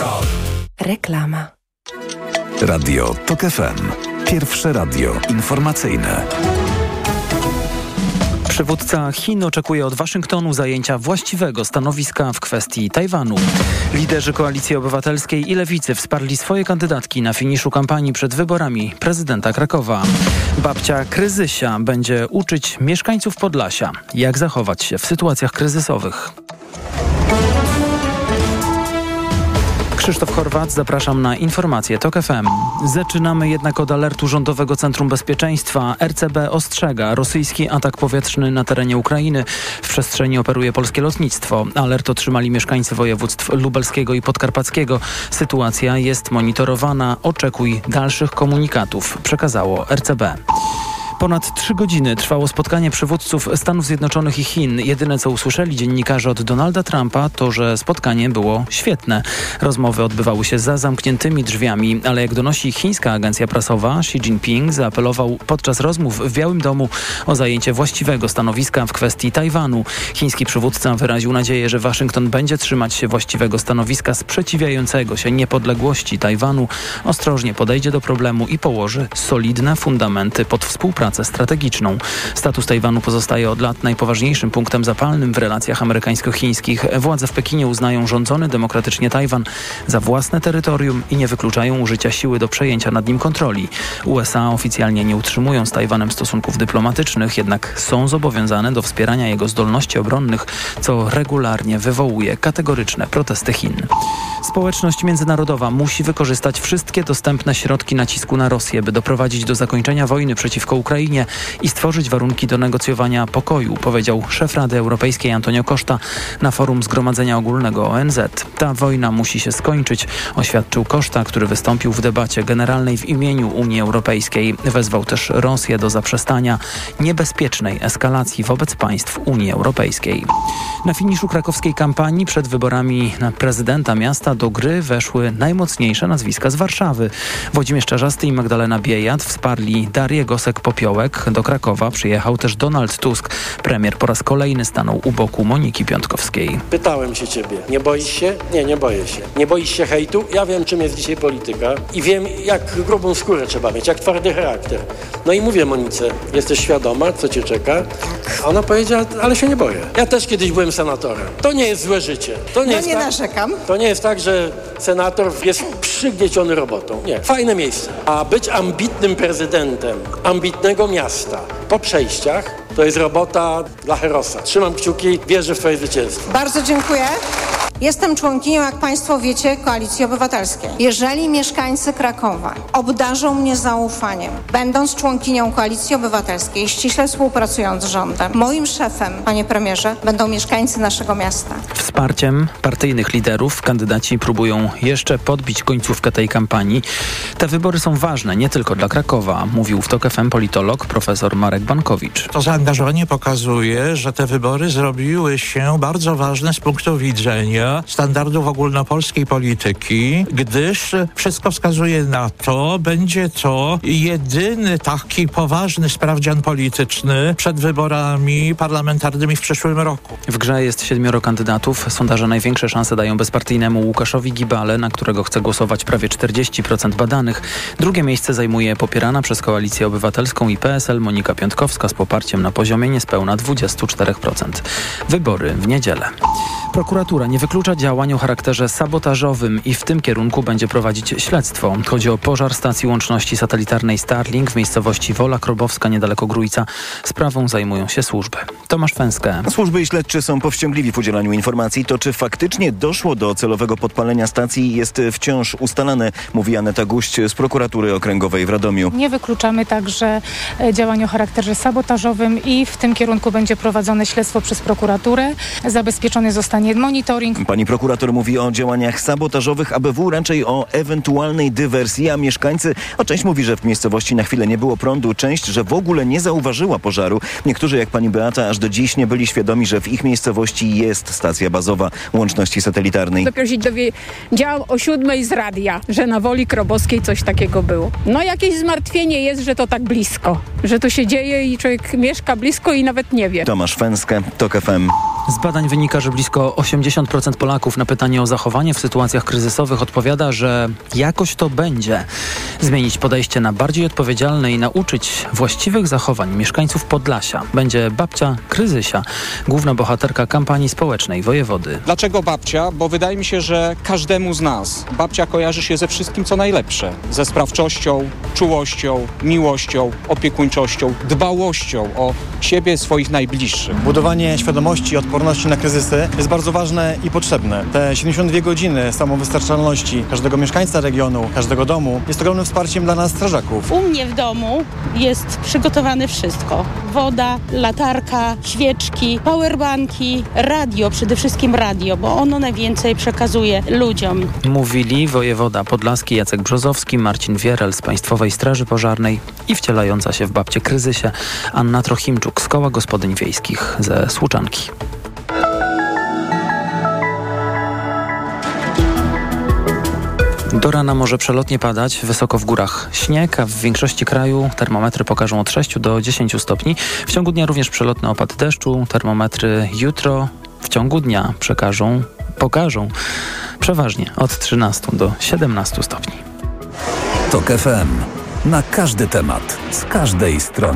Reklama. Radio TOK FM. Pierwsze radio informacyjne. Przywódca Chin oczekuje od Waszyngtonu zajęcia właściwego stanowiska w kwestii Tajwanu. Liderzy Koalicji Obywatelskiej i Lewicy wsparli swoje kandydatki na finiszu kampanii przed wyborami prezydenta Krakowa. Babcia Kryzysia będzie uczyć mieszkańców Podlasia, jak zachować się w sytuacjach kryzysowych. Krzysztof Horwat, zapraszam na informacje TOK FM. Zaczynamy jednak od alertu Rządowego Centrum Bezpieczeństwa. RCB ostrzega rosyjski atak powietrzny na terenie Ukrainy. W przestrzeni operuje polskie lotnictwo. Alert otrzymali mieszkańcy województw lubelskiego i podkarpackiego. Sytuacja jest monitorowana. Oczekuj dalszych komunikatów, przekazało RCB. Ponad 3 godziny trwało spotkanie przywódców Stanów Zjednoczonych i Chin. Jedyne, co usłyszeli dziennikarze od Donalda Trumpa, to, że spotkanie było świetne. Rozmowy odbywały się za zamkniętymi drzwiami, ale jak donosi chińska agencja prasowa, Xi Jinping zaapelował podczas rozmów w Białym Domu o zajęcie właściwego stanowiska w kwestii Tajwanu. Chiński przywódca wyraził nadzieję, że Waszyngton będzie trzymać się właściwego stanowiska sprzeciwiającego się niepodległości Tajwanu, ostrożnie podejdzie do problemu i położy solidne fundamenty pod współpracę strategiczną. Status Tajwanu pozostaje od lat najpoważniejszym punktem zapalnym w relacjach amerykańsko-chińskich. Władze w Pekinie uznają rządzony demokratycznie Tajwan za własne terytorium i nie wykluczają użycia siły do przejęcia nad nim kontroli. USA oficjalnie nie utrzymują z Tajwanem stosunków dyplomatycznych, jednak są zobowiązane do wspierania jego zdolności obronnych, co regularnie wywołuje kategoryczne protesty Chin. Społeczność międzynarodowa musi wykorzystać wszystkie dostępne środki nacisku na Rosję, by doprowadzić do zakończenia wojny przeciwko Ukrainie i stworzyć warunki do negocjowania pokoju, powiedział szef Rady Europejskiej Antonio Costa na forum Zgromadzenia Ogólnego ONZ. Ta wojna musi się skończyć, oświadczył Costa, który wystąpił w debacie generalnej w imieniu Unii Europejskiej. Wezwał też Rosję do zaprzestania niebezpiecznej eskalacji wobec państw Unii Europejskiej. Na finiszu krakowskiej kampanii przed wyborami na prezydenta miasta do gry weszły najmocniejsze nazwiska z Warszawy. Włodzimierz Czarzasty i Magdalena Biejat wsparli Darię Gosek-Popiołek. Do Krakowa przyjechał też Donald Tusk. Premier po raz kolejny stanął u boku Moniki Piątkowskiej. Pytałem się ciebie, nie boisz się? Nie, nie boję się. Nie boisz się hejtu? Ja wiem, czym jest dzisiaj polityka i wiem, jak grubą skórę trzeba mieć, jak twardy charakter. No i mówię Monice, jesteś świadoma, co cię czeka? A ona powiedziała, ale się nie boję. Ja też kiedyś byłem senatorem. To nie jest złe życie. To nie jest nie tak, narzekam. To nie jest tak, że senator jest przygnieciony robotą. Nie. Fajne miejsce. A być ambitnym prezydentem ambitnego miasta po przejściach to jest robota dla herosa. Trzymam kciuki, wierzę w twoje zwycięstwo. Bardzo dziękuję. Jestem członkinią, jak Państwo wiecie, Koalicji Obywatelskiej. Jeżeli mieszkańcy Krakowa obdarzą mnie zaufaniem, będąc członkinią Koalicji Obywatelskiej, ściśle współpracując z rządem, moim szefem, panie premierze, będą mieszkańcy naszego miasta. Wsparciem partyjnych liderów kandydaci próbują jeszcze podbić końcówkę tej kampanii. Te wybory są ważne nie tylko dla Krakowa, mówił w TOK FM politolog profesor Marek Bankowicz. To zaangażowanie pokazuje, że te wybory zrobiły się bardzo ważne z punktu widzenia standardów ogólnopolskiej polityki, gdyż wszystko wskazuje na to, będzie to jedyny taki poważny sprawdzian polityczny przed wyborami parlamentarnymi w przyszłym roku. W grze jest 7 kandydatów. Sondaże największe szanse dają bezpartyjnemu Łukaszowi Gibale, na którego chce głosować prawie 40% badanych. Drugie miejsce zajmuje popierana przez Koalicję Obywatelską i PSL Monika Piątkowska z poparciem na poziomie niespełna 24%. Wybory w niedzielę. Prokuratura nie wyklucza działań o charakterze sabotażowym i w tym kierunku będzie prowadzić śledztwo. Chodzi o pożar stacji łączności satelitarnej Starlink w miejscowości Wola Krobowska niedaleko Grójca. Sprawą zajmują się służby. Tomasz Fęskę. Służby i śledczy są powściągliwi w udzielaniu informacji. To czy faktycznie doszło do celowego podpalenia stacji jest wciąż ustalane, mówi Aneta Guść z prokuratury okręgowej w Radomiu. Nie wykluczamy także działań o charakterze sabotażowym i w tym kierunku będzie prowadzone śledztwo przez prokuraturę. Zabezpieczony zostanie monitoring. Pani prokurator mówi o działaniach sabotażowych ABW, raczej o ewentualnej dywersji, a mieszkańcy, część mówi, że w miejscowości na chwilę nie było prądu, część, że w ogóle nie zauważyła pożaru. Niektórzy, jak pani Beata, aż do dziś nie byli świadomi, że w ich miejscowości jest stacja bazowa łączności satelitarnej. Dopiero się dowiedziałam o 7:00 z radia, że na Woli Krobowskiej coś takiego było. No jakieś zmartwienie jest, że to tak blisko, że to się dzieje i człowiek mieszka blisko i nawet nie wie. Tomasz Fęskę, TOK FM. Z badań wynika, że blisko 80% Polaków na pytanie o zachowanie w sytuacjach kryzysowych odpowiada, że jakoś to będzie. Zmienić podejście na bardziej odpowiedzialne i nauczyć właściwych zachowań mieszkańców Podlasia będzie babcia Kryzysia, główna bohaterka kampanii społecznej wojewody. Dlaczego babcia? Bo wydaje mi się, że każdemu z nas babcia kojarzy się ze wszystkim, co najlepsze. Ze sprawczością, czułością, miłością, opiekuńczością, dbałością o siebie, swoich najbliższych. Budowanie świadomości i odporności na kryzysy jest bardzo ważne i potrzebne. Te 72 godziny samowystarczalności każdego mieszkańca regionu, każdego domu jest ogromnym wsparciem dla nas strażaków. U mnie w domu jest przygotowane wszystko. Woda, latarka, świeczki, powerbanki, radio, przede wszystkim radio, bo ono najwięcej przekazuje ludziom. Mówili wojewoda podlaski Jacek Brzozowski, Marcin Wierel z Państwowej Straży Pożarnej i wcielająca się w babcię Kryzysie Anna Trochimczuk z Koła Gospodyń Wiejskich ze Słuczanki. Do rana może przelotnie padać, wysoko w górach śnieg, a w większości kraju termometry pokażą od 6 do 10 stopni. W ciągu dnia również przelotny opad deszczu. Termometry jutro w ciągu dnia pokażą przeważnie od 13 do 17 stopni. TOK FM. Na każdy temat, z każdej strony.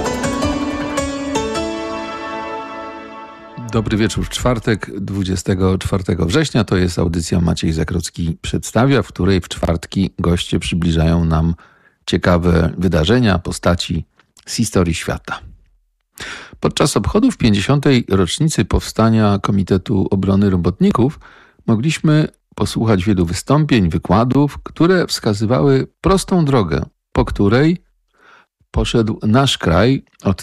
Dobry wieczór w czwartek, 24 września. To jest audycja Maciej Zakrocki przedstawia, w której w czwartki goście przybliżają nam ciekawe wydarzenia, postaci z historii świata. Podczas obchodów 50. rocznicy powstania Komitetu Obrony Robotników mogliśmy posłuchać wielu wystąpień, wykładów, które wskazywały prostą drogę, po której poszedł nasz kraj od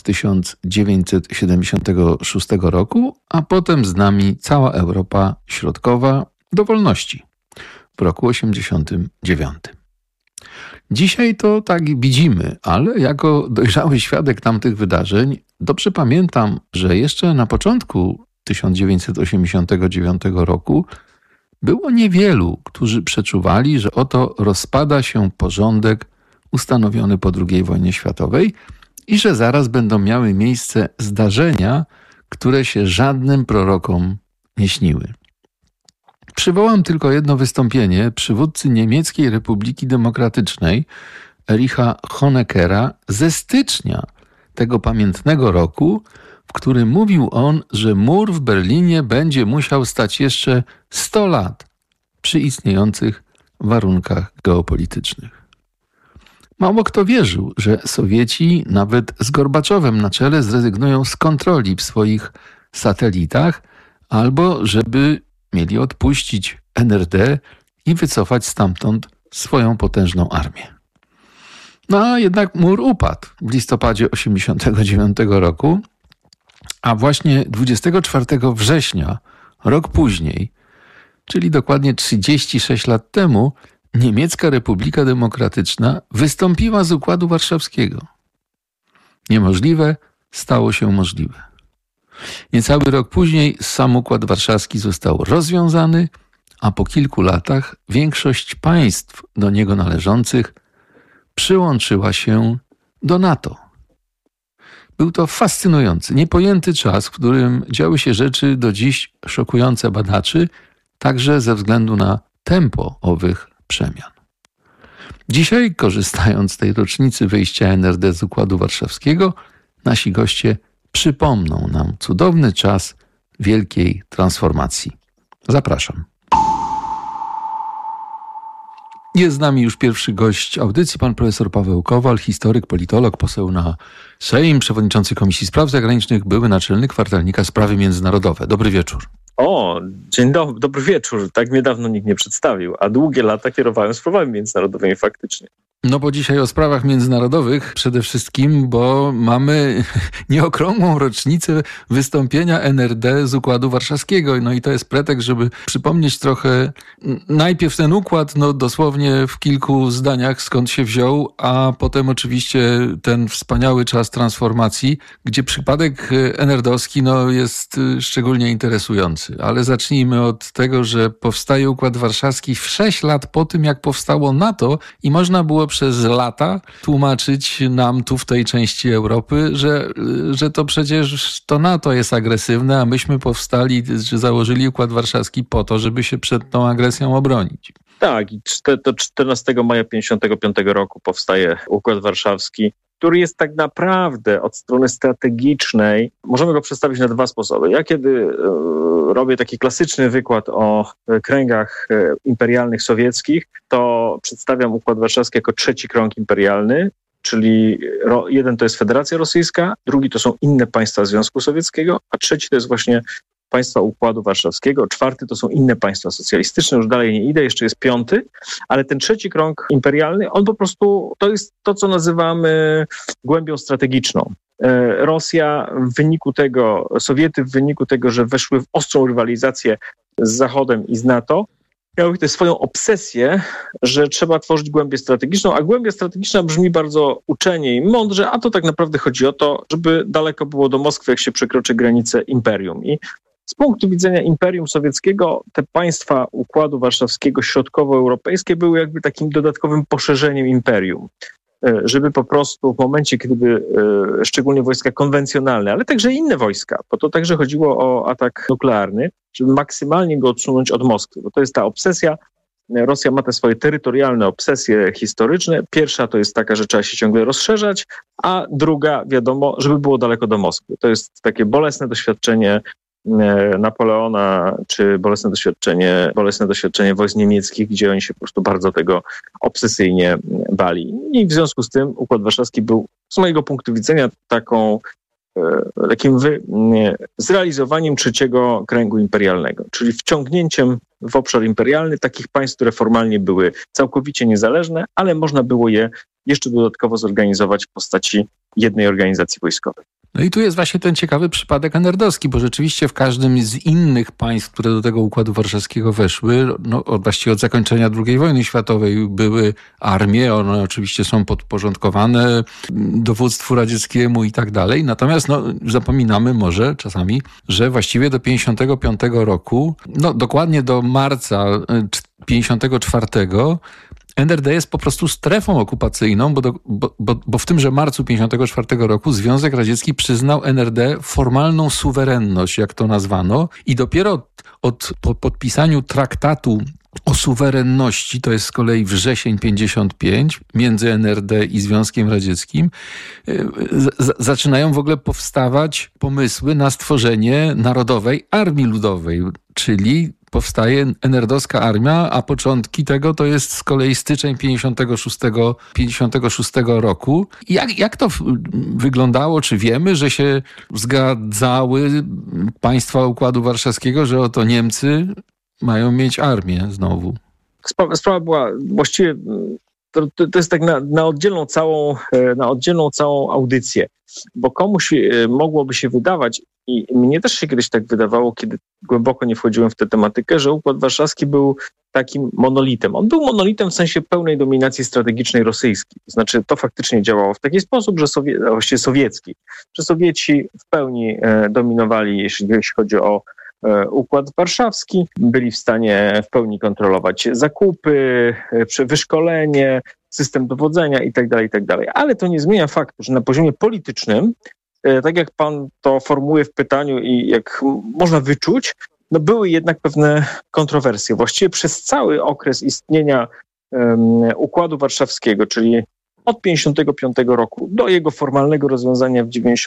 1976 roku, a potem z nami cała Europa Środkowa do wolności w roku 1989. Dzisiaj to tak widzimy, ale jako dojrzały świadek tamtych wydarzeń dobrze pamiętam, że jeszcze na początku 1989 roku było niewielu, którzy przeczuwali, że oto rozpada się porządek ustanowiony po II wojnie światowej i że zaraz będą miały miejsce zdarzenia, które się żadnym prorokom nie śniły. Przywołam tylko jedno wystąpienie przywódcy Niemieckiej Republiki Demokratycznej Ericha Honeckera ze stycznia tego pamiętnego roku, w którym mówił on, że mur w Berlinie będzie musiał stać jeszcze 100 lat przy istniejących warunkach geopolitycznych. Mało kto wierzył, że Sowieci nawet z Gorbaczowem na czele zrezygnują z kontroli w swoich satelitach albo żeby mieli odpuścić NRD i wycofać stamtąd swoją potężną armię. No a jednak mur upadł w listopadzie 1989 roku, a właśnie 24 września, rok później, czyli dokładnie 36 lat temu, Niemiecka Republika Demokratyczna wystąpiła z Układu Warszawskiego. Niemożliwe stało się możliwe. Niecały rok później sam Układ Warszawski został rozwiązany, a po kilku latach większość państw do niego należących przyłączyła się do NATO. Był to fascynujący, niepojęty czas, w którym działy się rzeczy do dziś szokujące badaczy, także ze względu na tempo owych przemian. Dzisiaj, korzystając z tej rocznicy wyjścia NRD z Układu Warszawskiego, nasi goście przypomną nam cudowny czas wielkiej transformacji. Zapraszam. Jest z nami już pierwszy gość audycji, pan profesor Paweł Kowal, historyk, politolog, poseł na Sejm, przewodniczący Komisji Spraw Zagranicznych, były naczelny kwartalnika Sprawy Międzynarodowe. Dobry wieczór. O, dzień dobry, dobry wieczór. Tak mnie dawno nikt nie przedstawił, a długie lata kierowałem sprawami międzynarodowymi faktycznie. No bo dzisiaj o sprawach międzynarodowych przede wszystkim, bo mamy nieokrągłą rocznicę wystąpienia NRD z Układu Warszawskiego. No i to jest pretekst, żeby przypomnieć trochę najpierw ten układ, no dosłownie w kilku zdaniach skąd się wziął, a potem oczywiście ten wspaniały czas transformacji, gdzie przypadek NRD-owski no, jest szczególnie interesujący. Ale zacznijmy od tego, że powstaje Układ Warszawski w 6 lat po tym, jak powstało NATO i można było przez lata tłumaczyć nam tu w tej części Europy, że to przecież to NATO jest agresywne, a myśmy powstali, czy założyli Układ Warszawski po to, żeby się przed tą agresją obronić. Tak, i to 14 maja 1955 roku powstaje Układ Warszawski, który jest tak naprawdę od strony strategicznej, możemy go przedstawić na dwa sposoby. Ja kiedy robię taki klasyczny wykład o kręgach imperialnych sowieckich, to przedstawiam Układ Warszawski jako trzeci krąg imperialny, czyli jeden to jest Federacja Rosyjska, drugi to są inne państwa Związku Sowieckiego, a trzeci to jest właśnie państwa Układu Warszawskiego, czwarty to są inne państwa socjalistyczne, już dalej nie idę, jeszcze jest piąty, ale ten trzeci krąg imperialny, on po prostu, to jest to, co nazywamy głębią strategiczną. Rosja w wyniku tego, Sowiety w wyniku tego, że weszły w ostrą rywalizację z Zachodem i z NATO, miały tę swoją obsesję, że trzeba tworzyć głębię strategiczną, a głębia strategiczna brzmi bardzo uczenie i mądrze, a to tak naprawdę chodzi o to, żeby daleko było do Moskwy, jak się przekroczy granicę imperium. I z punktu widzenia Imperium Sowieckiego te państwa Układu Warszawskiego środkowoeuropejskie były jakby takim dodatkowym poszerzeniem imperium, żeby po prostu w momencie, kiedy szczególnie wojska konwencjonalne, ale także inne wojska, bo to także chodziło o atak nuklearny, żeby maksymalnie go odsunąć od Moskwy, bo to jest ta obsesja. Rosja ma te swoje terytorialne obsesje historyczne. Pierwsza to jest taka, że trzeba się ciągle rozszerzać, a druga, wiadomo, żeby było daleko do Moskwy. To jest takie bolesne doświadczenie Napoleona, czy bolesne doświadczenie wojsk niemieckich, gdzie oni się po prostu bardzo tego obsesyjnie bali. I w związku z tym Układ Warszawski był z mojego punktu widzenia takim zrealizowaniem trzeciego kręgu imperialnego, czyli wciągnięciem w obszar imperialny takich państw, które formalnie były całkowicie niezależne, ale można było je jeszcze dodatkowo zorganizować w postaci jednej organizacji wojskowej. No i tu jest właśnie ten ciekawy przypadek NRD-owski, bo rzeczywiście w każdym z innych państw, które do tego Układu Warszawskiego weszły, właściwie od zakończenia II wojny światowej były armie, one oczywiście są podporządkowane dowództwu radzieckiemu i tak dalej, natomiast zapominamy może czasami, że właściwie do 1955 roku, dokładnie do marca 1954 NRD jest po prostu strefą okupacyjną, bo w tymże marcu 1954 roku Związek Radziecki przyznał NRD formalną suwerenność, jak to nazwano, i dopiero po podpisaniu traktatu o suwerenności, to jest z kolei wrzesień 1955, między NRD i Związkiem Radzieckim, zaczynają w ogóle powstawać pomysły na stworzenie Narodowej Armii Ludowej, czyli powstaje NRD-owska armia, a początki tego to jest z kolei styczeń 1956 roku. Jak to wyglądało? Czy wiemy, że się zgadzały państwa Układu Warszawskiego, że oto Niemcy mają mieć armię znowu? Sprawa była właściwie, to jest tak na oddzielną całą audycję, bo komuś mogłoby się wydawać, i mnie też się kiedyś tak wydawało, kiedy głęboko nie wchodziłem w tę tematykę, że Układ Warszawski był takim monolitem. On był monolitem w sensie pełnej dominacji strategicznej rosyjskiej. To znaczy to faktycznie działało w taki sposób, że właściwie sowiecki, że Sowieci w pełni dominowali, jeśli chodzi o Układ Warszawski, byli w stanie w pełni kontrolować zakupy, wyszkolenie, system dowodzenia itd. Ale to nie zmienia faktu, że na poziomie politycznym, tak jak pan to formułuje w pytaniu i jak można wyczuć, były jednak pewne kontrowersje. Właściwie przez cały okres istnienia Układu Warszawskiego, czyli od 1955 roku do jego formalnego rozwiązania w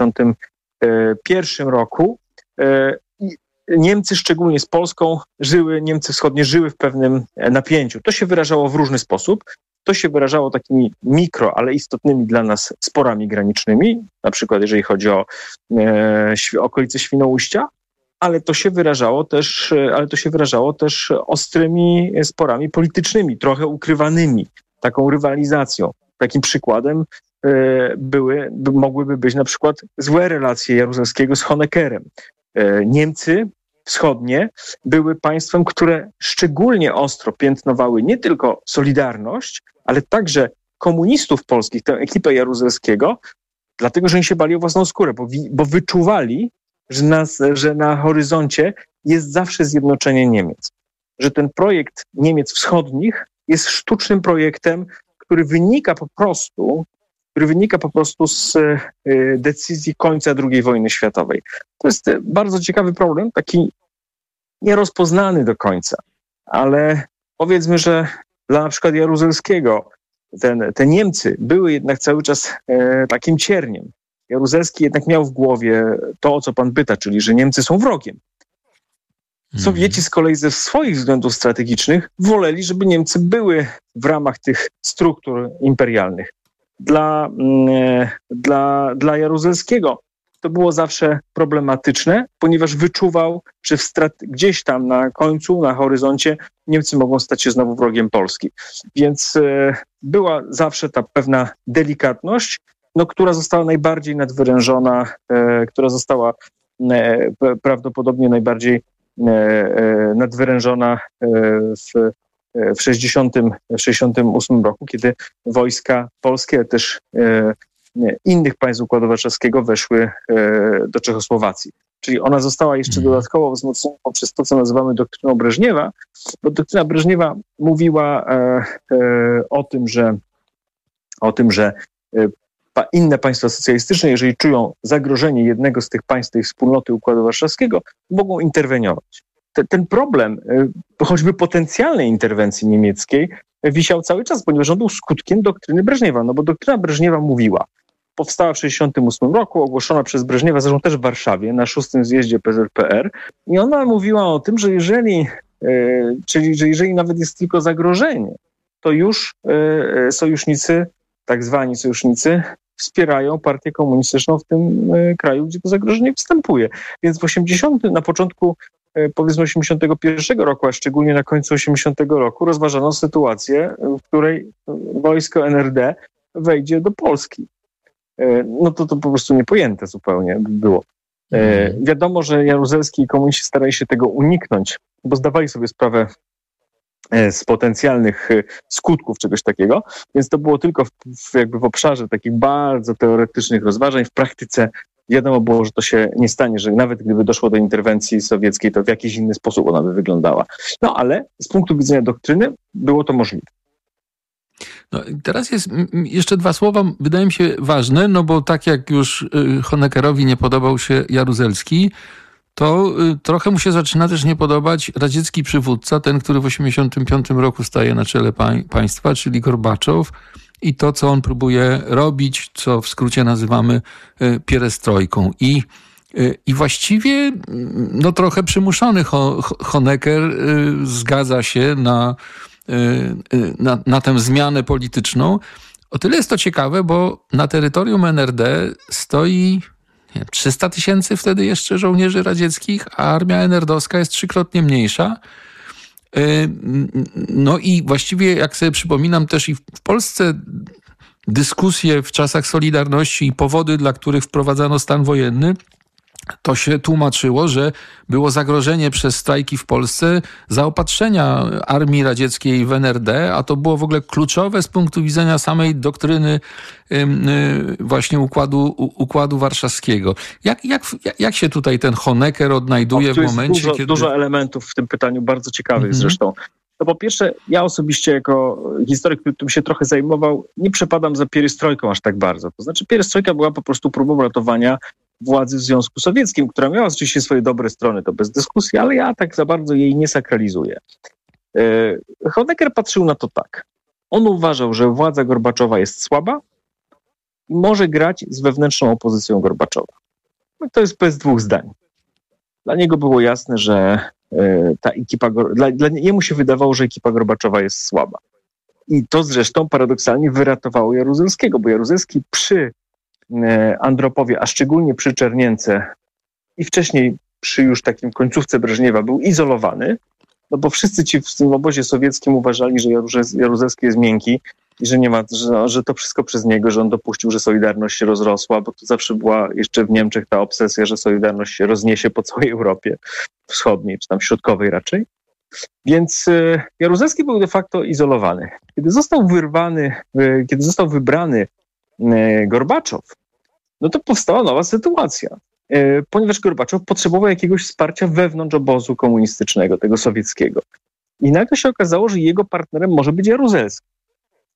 1991 roku, Niemcy, szczególnie z Polską, Niemcy wschodnie żyły w pewnym napięciu. To się wyrażało w różny sposób. To się wyrażało takimi mikro, ale istotnymi dla nas sporami granicznymi, na przykład jeżeli chodzi o okolice Świnoujścia, ale to się wyrażało też ostrymi sporami politycznymi, trochę ukrywanymi, taką rywalizacją. Takim przykładem mogłyby być na przykład złe relacje Jaruzelskiego z Honeckerem. Niemcy wschodnie były państwem, które szczególnie ostro piętnowały nie tylko Solidarność, ale także komunistów polskich, tę ekipę Jaruzelskiego, dlatego, że oni się bali o własną skórę, bo wyczuwali, że na horyzoncie jest zawsze zjednoczenie Niemiec. Że ten projekt Niemiec wschodnich jest sztucznym projektem, który wynika po prostu z decyzji końca II wojny światowej. To jest bardzo ciekawy problem, taki nierozpoznany do końca, ale powiedzmy, że dla na przykład Jaruzelskiego te Niemcy były jednak cały czas takim cierniem. Jaruzelski jednak miał w głowie to, o co pan pyta, czyli że Niemcy są wrogiem. Sowieci z kolei ze swoich względów strategicznych woleli, żeby Niemcy były w ramach tych struktur imperialnych. Dla Jaruzelskiego to było zawsze problematyczne, ponieważ wyczuwał, że gdzieś tam na końcu, na horyzoncie Niemcy mogą stać się znowu wrogiem Polski. Więc była zawsze ta pewna delikatność, która została najbardziej nadwyrężona, która została prawdopodobnie najbardziej nadwyrężona w 1968 roku, kiedy wojska polskie, też innych państw Układu Warszawskiego weszły do Czechosłowacji. Czyli ona została jeszcze dodatkowo wzmocniona poprzez to, co nazywamy doktryną Breżniewa, bo doktryna Breżniewa mówiła o tym, że inne państwa socjalistyczne, jeżeli czują zagrożenie jednego z tych państw tej wspólnoty Układu Warszawskiego, mogą interweniować. Ten problem, choćby potencjalnej interwencji niemieckiej, wisiał cały czas, ponieważ on był skutkiem doktryny Breżniewa. No bo doktryna Breżniewa mówiła, powstała w 1968 roku, ogłoszona przez Breżniewa, zresztą też w Warszawie, na 6. zjeździe PZPR, i ona mówiła o tym, że jeżeli nawet jest tylko zagrożenie, to już sojusznicy, tak zwani sojusznicy, wspierają partię komunistyczną w tym kraju, gdzie to zagrożenie występuje. Więc na początku powiedzmy 81 roku, a szczególnie na końcu 80 roku rozważano sytuację, w której wojsko NRD wejdzie do Polski. No to po prostu niepojęte zupełnie było. Wiadomo, że Jaruzelski i komuniści starali się tego uniknąć, bo zdawali sobie sprawę z potencjalnych skutków czegoś takiego, więc to było tylko w obszarze takich bardzo teoretycznych rozważań. W praktyce wiadomo było, że to się nie stanie, że nawet gdyby doszło do interwencji sowieckiej, to w jakiś inny sposób ona by wyglądała. No ale z punktu widzenia doktryny było to możliwe. No, teraz jest jeszcze 2 słowa, wydaje mi się ważne, no bo tak jak już Honeckerowi nie podobał się Jaruzelski, to trochę mu się zaczyna też nie podobać radziecki przywódca, ten, który w 1985 roku staje na czele państwa, czyli Gorbaczow, i to, co on próbuje robić, co w skrócie nazywamy pierestrojką. I właściwie no, trochę przymuszony Honecker zgadza się na tę zmianę polityczną. O tyle jest to ciekawe, bo na terytorium NRD stoi 300 000 wtedy jeszcze żołnierzy radzieckich, a armia NRD-owska jest 3-krotnie mniejsza. No i właściwie, jak sobie przypominam, też i w Polsce dyskusje w czasach Solidarności i powody, dla których wprowadzano stan wojenny, to się tłumaczyło, że było zagrożenie przez strajki w Polsce zaopatrzenia armii radzieckiej w NRD, a to było w ogóle kluczowe z punktu widzenia samej doktryny właśnie Układu Warszawskiego. Jak się tutaj ten Honecker odnajduje w momencie, kiedy... Dużo elementów w tym pytaniu, bardzo ciekawych zresztą. No po pierwsze, ja osobiście jako historyk, który tym się trochę zajmował, nie przepadam za pierestrojką aż tak bardzo. To znaczy pierestrojka była po prostu próbą ratowania władzy w Związku Sowieckim, która miała oczywiście swoje dobre strony, to bez dyskusji, ale ja tak za bardzo jej nie sakralizuję. Honecker patrzył na to tak. On uważał, że władza Gorbaczowa jest słaba i może grać z wewnętrzną opozycją Gorbaczowa. No to jest bez 2 zdań. Dla niego było jasne, że ta ekipa, jemu się wydawało, że ekipa Gorbaczowa jest słaba. I to zresztą paradoksalnie wyratowało Jaruzelskiego, bo Jaruzelski przy Andropowie, a szczególnie przy Czernience i wcześniej przy już takim końcówce Breżniewa był izolowany, no bo wszyscy ci w tym obozie sowieckim uważali, że Jaruzelski jest miękki i że nie ma, że to wszystko przez niego, że on dopuścił, że Solidarność się rozrosła, bo to zawsze była jeszcze w Niemczech ta obsesja, że Solidarność się rozniesie po całej Europie Wschodniej, czy tam Środkowej raczej. Więc Jaruzelski był de facto izolowany. Kiedy został wybrany Gorbaczow, no to powstała nowa sytuacja, ponieważ Gorbaczow potrzebował jakiegoś wsparcia wewnątrz obozu komunistycznego, tego sowieckiego. I nagle się okazało, że jego partnerem może być Jaruzelski.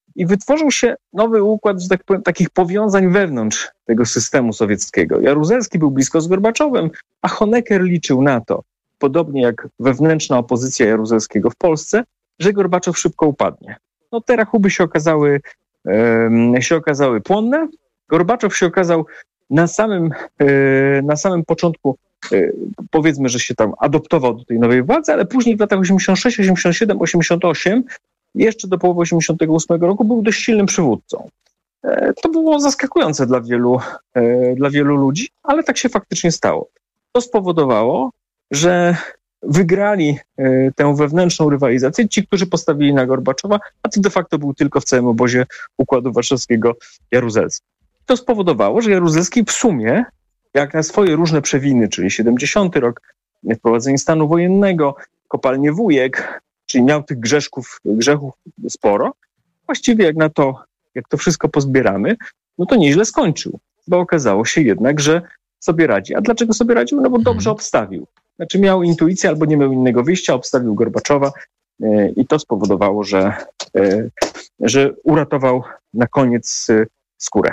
I wytworzył się nowy układ, że tak powiem, takich powiązań wewnątrz tego systemu sowieckiego. Jaruzelski był blisko z Gorbaczowem, a Honecker liczył na to, podobnie jak wewnętrzna opozycja Jaruzelskiego w Polsce, że Gorbaczow szybko upadnie. No te rachuby się okazały płonne. Gorbaczow się okazał na samym początku, powiedzmy, że się tam adoptował do tej nowej władzy, ale później w latach 86, 87, 88, jeszcze do połowy 88 roku był dość silnym przywódcą. To było zaskakujące dla wielu ludzi, ale tak się faktycznie stało. To spowodowało, że wygrali tę wewnętrzną rywalizację ci, którzy postawili na Gorbaczowa, a to de facto był tylko w całym obozie Układu Warszawskiego Jaruzelski. To spowodowało, że Jaruzelski w sumie, jak na swoje różne przewiny, czyli 70 rok, wprowadzenie stanu wojennego, kopalnie Wujek, czyli miał tych grzechów sporo, właściwie jak to wszystko pozbieramy, no to nieźle skończył, bo okazało się jednak, że sobie radzi. A dlaczego sobie radził? No bo dobrze obstawił. Znaczy miał intuicję albo nie miał innego wyjścia, obstawił Gorbaczowa i to spowodowało, że uratował na koniec skórę.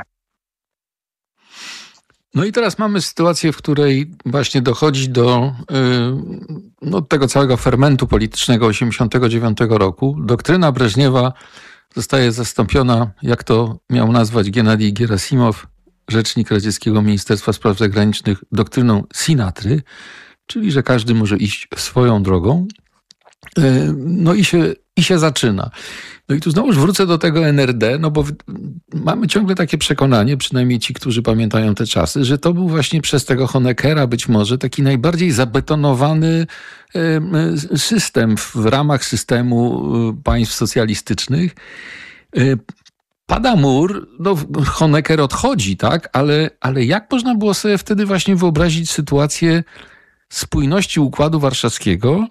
No i teraz mamy sytuację, w której właśnie dochodzi do tego całego fermentu politycznego 1989 roku. Doktryna Breżniewa zostaje zastąpiona, jak to miał nazwać Gennadij Gerasimow, rzecznik radzieckiego Ministerstwa Spraw Zagranicznych, doktryną Sinatry, czyli że każdy może iść swoją drogą. No i się zaczyna. No i tu znowuż wrócę do tego NRD, no bo mamy ciągle takie przekonanie, przynajmniej ci, którzy pamiętają te czasy, że to był właśnie przez tego Honeckera być może taki najbardziej zabetonowany system w ramach systemu państw socjalistycznych. Pada mur, no Honecker odchodzi, tak, ale jak można było sobie wtedy właśnie wyobrazić sytuację spójności Układu Warszawskiego?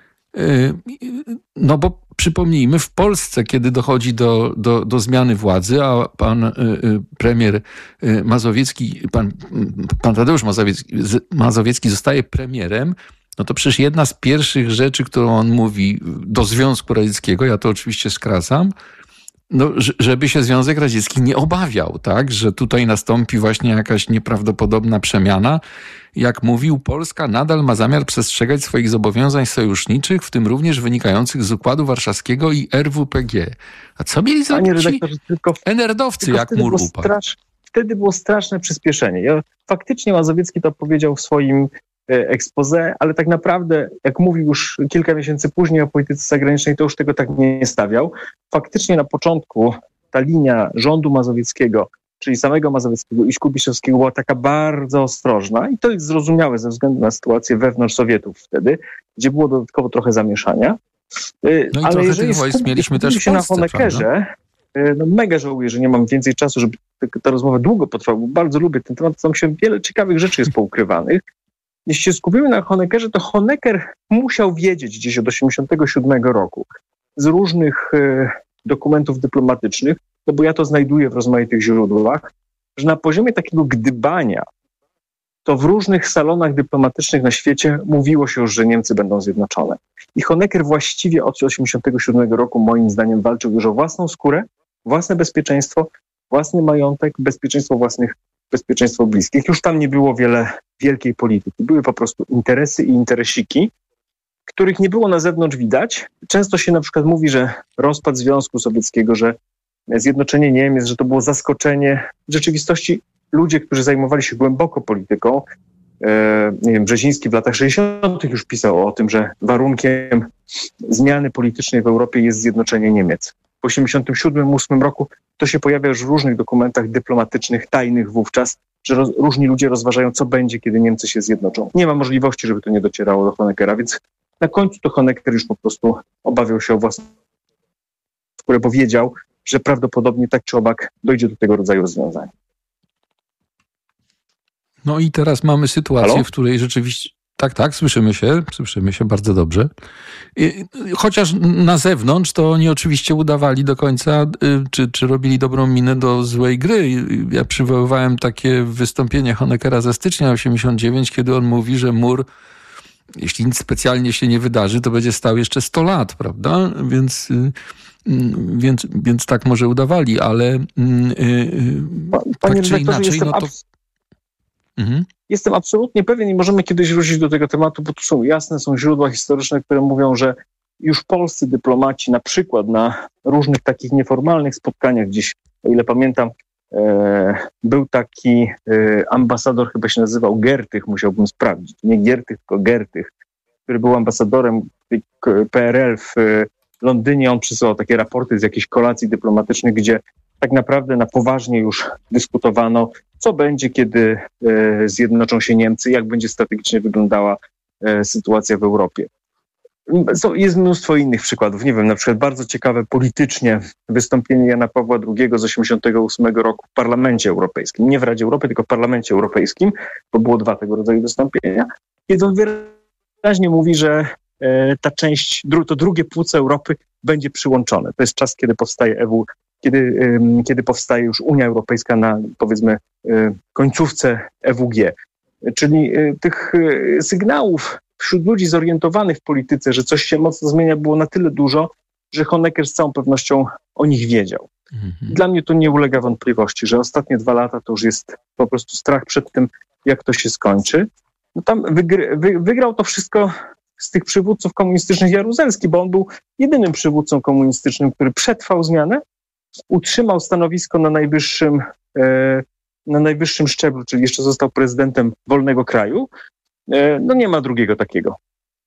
No bo przypomnijmy, w Polsce, kiedy dochodzi do zmiany władzy, a pan premier Mazowiecki, pan Tadeusz Mazowiecki zostaje premierem, no to przecież jedna z pierwszych rzeczy, którą on mówi do Związku Radzieckiego, ja to oczywiście skracam, no, żeby się Związek Radziecki nie obawiał, tak, że tutaj nastąpi właśnie jakaś nieprawdopodobna przemiana. Jak mówił, Polska nadal ma zamiar przestrzegać swoich zobowiązań sojuszniczych, w tym również wynikających z Układu Warszawskiego i RWPG. A co mieli zrobić ci NRD-owcy, jak mur upadł? Wtedy było straszne przyspieszenie. Faktycznie Mazowiecki to powiedział w swoim expose, ale tak naprawdę, jak mówił już kilka miesięcy później o polityce zagranicznej, to już tego tak nie stawiał. Faktycznie na początku ta linia rządu mazowieckiego, czyli samego Mazowieckiego i Skubiszewskiego, była taka bardzo ostrożna i to jest zrozumiałe ze względu na sytuację wewnątrz Sowietów wtedy, gdzie było dodatkowo trochę zamieszania. No ale jeżeli mieliśmy też się na Honeckerze, no mega żałuję, że nie mam więcej czasu, żeby ta rozmowa długo potrwała, bo bardzo lubię ten temat, tam się wiele ciekawych rzeczy jest poukrywanych. Jeśli się skupimy na Honeckerze, to Honecker musiał wiedzieć gdzieś od 1987 roku z różnych dokumentów dyplomatycznych, no bo ja to znajduję w rozmaitych źródłach, że na poziomie takiego gdybania to w różnych salonach dyplomatycznych na świecie mówiło się już, że Niemcy będą zjednoczone. I Honecker właściwie od 1987 roku moim zdaniem walczył już o własną skórę, własne bezpieczeństwo, własny majątek, bezpieczeństwo bliskich. Już tam nie było wielkiej polityki. Były po prostu interesy i interesiki, których nie było na zewnątrz widać. Często się na przykład mówi, że rozpad Związku Sowieckiego, że zjednoczenie Niemiec, że to było zaskoczenie. W rzeczywistości ludzie, którzy zajmowali się głęboko polityką, nie wiem, Brzeziński w latach 60. już pisał o tym, że warunkiem zmiany politycznej w Europie jest zjednoczenie Niemiec. W 1987-1988 roku to się pojawia już w różnych dokumentach dyplomatycznych, tajnych wówczas, że różni ludzie rozważają, co będzie, kiedy Niemcy się zjednoczą. Nie ma możliwości, żeby to nie docierało do Honeckera, więc na końcu to Honecker już po prostu obawiał się o własną skórę, bo wiedział, że prawdopodobnie tak czy owak dojdzie do tego rodzaju rozwiązania. No i teraz mamy sytuację, Halo? w której rzeczywiście... Tak, słyszymy się bardzo dobrze. Chociaż na zewnątrz to oni oczywiście udawali do końca, czy robili dobrą minę do złej gry. Ja przywoływałem takie wystąpienie Honeckera ze stycznia 1989, kiedy on mówi, że mur, jeśli nic specjalnie się nie wydarzy, to będzie stał jeszcze 100 lat, prawda? Więc więc tak może udawali, ale Panie tak czy inaczej, Jestem absolutnie pewien i możemy kiedyś wrócić do tego tematu, bo tu są źródła historyczne, które mówią, że już polscy dyplomaci na przykład na różnych takich nieformalnych spotkaniach gdzieś, o ile pamiętam, był taki ambasador, chyba się nazywał Gertych, musiałbym sprawdzić, nie Giertych, tylko Gertych, który był ambasadorem PRL w Londynie. On przysyłał takie raporty z jakichś kolacji dyplomatycznych, gdzie tak naprawdę na poważnie już dyskutowano, co będzie, kiedy zjednoczą się Niemcy, jak będzie strategicznie wyglądała sytuacja w Europie. Jest mnóstwo innych przykładów. Nie wiem, na przykład bardzo ciekawe politycznie wystąpienie Jana Pawła II z 1988 roku w Parlamencie Europejskim. Nie w Radzie Europy, tylko w Parlamencie Europejskim, bo było 2 tego rodzaju wystąpienia. Kiedy on wyraźnie mówi, że ta część, to drugie płuce Europy będzie przyłączone. To jest czas, kiedy powstaje EW, kiedy powstaje już Unia Europejska na, powiedzmy, końcówce EWG. Czyli tych sygnałów wśród ludzi zorientowanych w polityce, że coś się mocno zmienia, było na tyle dużo, że Honecker z całą pewnością o nich wiedział. Dla mnie to nie ulega wątpliwości, że ostatnie 2 lata to już jest po prostu strach przed tym, jak to się skończy. No tam wygrał to wszystko z tych przywódców komunistycznych Jaruzelski, bo on był jedynym przywódcą komunistycznym, który przetrwał zmianę, utrzymał stanowisko na najwyższym szczeblu, czyli jeszcze został prezydentem wolnego kraju. No nie ma drugiego takiego.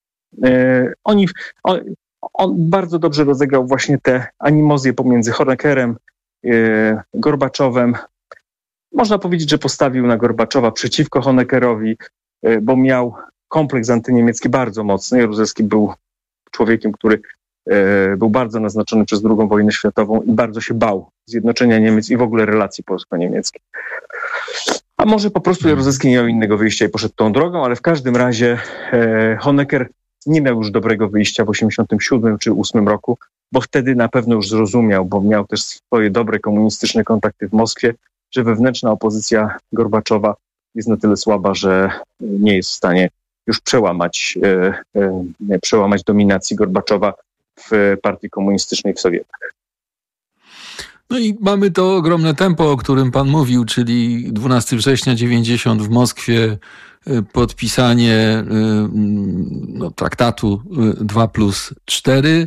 On bardzo dobrze rozegrał właśnie te animozje pomiędzy Honeckerem, Gorbaczowem. Można powiedzieć, że postawił na Gorbaczowa przeciwko Honeckerowi, bo miał kompleks antyniemiecki bardzo mocny. Jaruzelski był człowiekiem, który był bardzo naznaczony przez II wojnę światową i bardzo się bał zjednoczenia Niemiec i w ogóle relacji polsko-niemieckich. A może po prostu Jaruzelski nie miał innego wyjścia i poszedł tą drogą, ale w każdym razie Honecker nie miał już dobrego wyjścia w 1987 czy 1988 roku, bo wtedy na pewno już zrozumiał, bo miał też swoje dobre komunistyczne kontakty w Moskwie, że wewnętrzna opozycja Gorbaczowa jest na tyle słaba, że nie jest w stanie już przełamać dominacji Gorbaczowa w partii komunistycznej w Sowietach. No i mamy to ogromne tempo, o którym pan mówił, czyli 12 września 90 w Moskwie, podpisanie traktatu 2+4.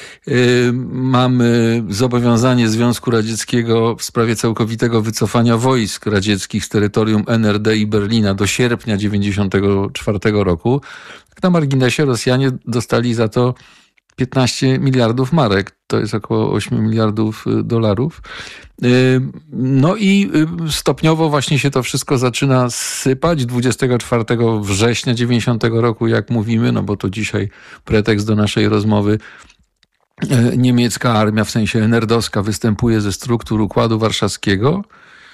Mamy zobowiązanie Związku Radzieckiego w sprawie całkowitego wycofania wojsk radzieckich z terytorium NRD i Berlina do sierpnia 94 roku. Tak na marginesie Rosjanie dostali za to 15 miliardów marek, to jest około 8 miliardów dolarów. No i stopniowo właśnie się to wszystko zaczyna sypać. 24 września 90 roku, jak mówimy, no bo to dzisiaj pretekst do naszej rozmowy, niemiecka armia, w sensie NRD-owska, występuje ze struktur Układu Warszawskiego.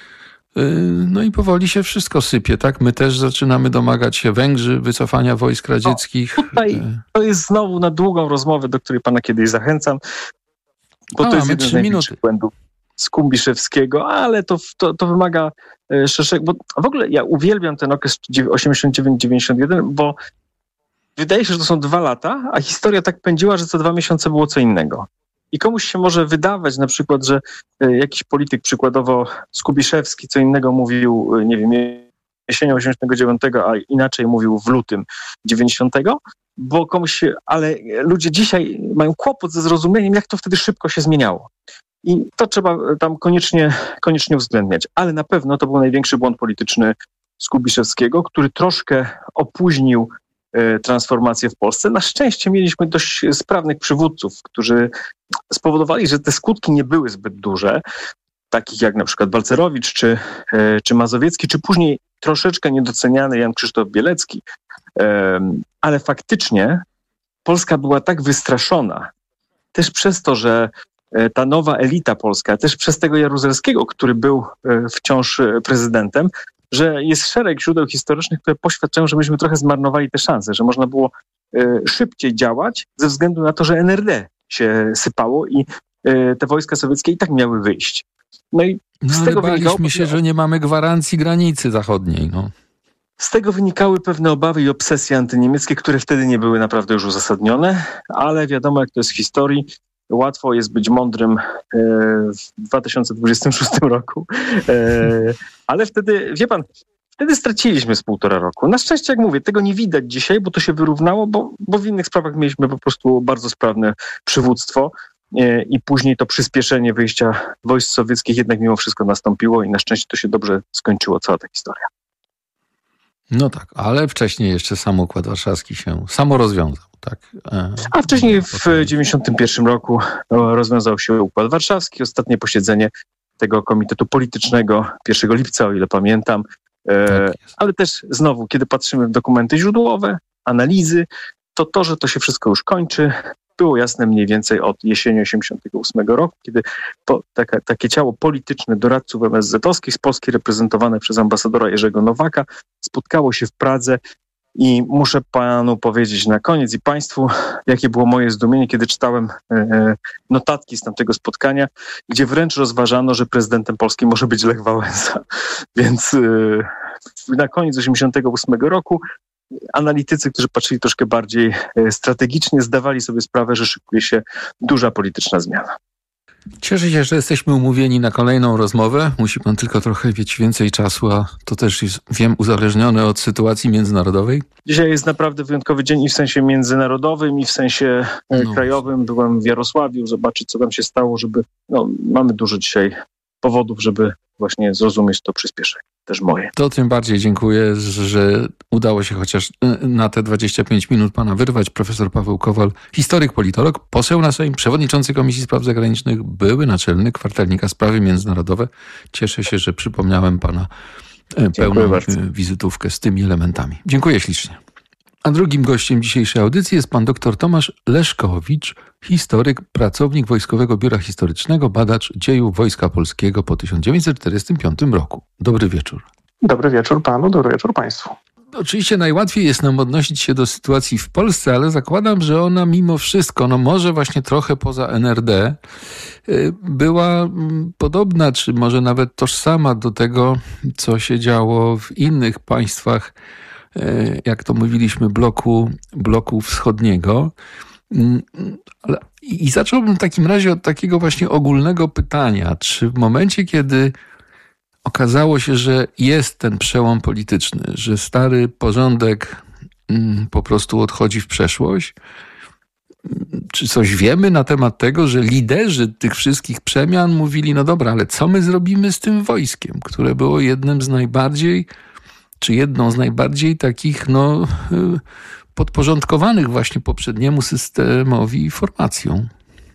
No i powoli się wszystko sypie, tak? My też zaczynamy domagać się, Węgrzy, wycofania wojsk radzieckich. Tutaj to jest znowu na długą rozmowę, do której pana kiedyś zachęcam, bo to jest jeden z największych błędów Skumbiszewskiego, ale to wymaga szerszego, bo w ogóle ja uwielbiam ten okres 89-91, bo wydaje się, że to są 2 lata, a historia tak pędziła, że co 2 miesiące było co innego. I komuś się może wydawać na przykład, że jakiś polityk, przykładowo Skubiszewski, co innego mówił, nie wiem, jesienią 89, a inaczej mówił w lutym 90, bo ale ludzie dzisiaj mają kłopot ze zrozumieniem, jak to wtedy szybko się zmieniało. I to trzeba tam koniecznie uwzględniać. Ale na pewno to był największy błąd polityczny Skubiszewskiego, który troszkę opóźnił transformację w Polsce. Na szczęście mieliśmy dość sprawnych przywódców, którzy spowodowali, że te skutki nie były zbyt duże, takich jak na przykład Balcerowicz czy Mazowiecki, czy później troszeczkę niedoceniany Jan Krzysztof Bielecki. Ale faktycznie Polska była tak wystraszona, też przez to, że ta nowa elita polska, też przez tego Jaruzelskiego, który był wciąż prezydentem, że jest szereg źródeł historycznych, które poświadczają, że myśmy trochę zmarnowali te szanse, że można było szybciej działać ze względu na to, że NRD się sypało i te wojska sowieckie i tak miały wyjść. No i z tego baliśmy się, że nie mamy gwarancji granicy zachodniej. No. Z tego wynikały pewne obawy i obsesje antyniemieckie, które wtedy nie były naprawdę już uzasadnione, ale wiadomo, jak to jest w historii. łatwo jest być mądrym w 2026 roku, ale wtedy, wie pan, wtedy straciliśmy z 1,5 roku. Na szczęście, jak mówię, tego nie widać dzisiaj, bo to się wyrównało, bo w innych sprawach mieliśmy po prostu bardzo sprawne przywództwo i później to przyspieszenie wyjścia wojsk sowieckich jednak mimo wszystko nastąpiło i na szczęście to się dobrze skończyło, cała ta historia. No tak, ale wcześniej jeszcze sam Układ Warszawski się rozwiązał, tak? A wcześniej w 1991 roku rozwiązał się Układ Warszawski, ostatnie posiedzenie tego komitetu politycznego 1 lipca, o ile pamiętam. Ale też znowu, kiedy patrzymy w dokumenty źródłowe, analizy, to, że to się wszystko już kończy, było jasne mniej więcej od jesieni 1988 roku, kiedy takie ciało polityczne doradców MSZ-owskich z Polski reprezentowane przez ambasadora Jerzego Nowaka spotkało się w Pradze i muszę panu powiedzieć na koniec i państwu, jakie było moje zdumienie, kiedy czytałem notatki z tamtego spotkania, gdzie wręcz rozważano, że prezydentem Polski może być Lech Wałęsa. Więc na koniec 1988 roku analitycy, którzy patrzyli troszkę bardziej strategicznie, zdawali sobie sprawę, że szykuje się duża polityczna zmiana. Cieszę się, że jesteśmy umówieni na kolejną rozmowę. Musi pan tylko trochę mieć więcej czasu, a to też jest, wiem, uzależnione od sytuacji międzynarodowej. Dzisiaj jest naprawdę wyjątkowy dzień i w sensie międzynarodowym, i w sensie krajowym. Byłem w Jarosławiu, zobaczyć, co tam się stało, mamy dużo dzisiaj powodów, żeby właśnie zrozumieć to przyspieszenie. Też moje. To tym bardziej dziękuję, że udało się chociaż na te 25 minut pana wyrwać. Profesor Paweł Kowal, historyk, politolog, poseł na Sejm, przewodniczący Komisji Spraw Zagranicznych, były naczelny kwartalnika Sprawy Międzynarodowe. Cieszę się, że przypomniałem pana pełną wizytówkę z tymi elementami. Dziękuję ślicznie. A drugim gościem dzisiejszej audycji jest pan dr Tomasz Leszkowicz, historyk, pracownik Wojskowego Biura Historycznego, badacz dziejów Wojska Polskiego po 1945 roku. Dobry wieczór. Dobry wieczór panu, dobry wieczór państwu. Oczywiście najłatwiej jest nam odnosić się do sytuacji w Polsce, ale zakładam, że ona mimo wszystko, może właśnie trochę poza NRD, była podobna, czy może nawet tożsama do tego, co się działo w innych państwach, jak to mówiliśmy, bloku wschodniego. I zacząłbym w takim razie od takiego właśnie ogólnego pytania, czy w momencie, kiedy okazało się, że jest ten przełom polityczny, że stary porządek po prostu odchodzi w przeszłość, czy coś wiemy na temat tego, że liderzy tych wszystkich przemian mówili, no dobra, ale co my zrobimy z tym wojskiem, które było jedną z najbardziej takich, podporządkowanych właśnie poprzedniemu systemowi formacją?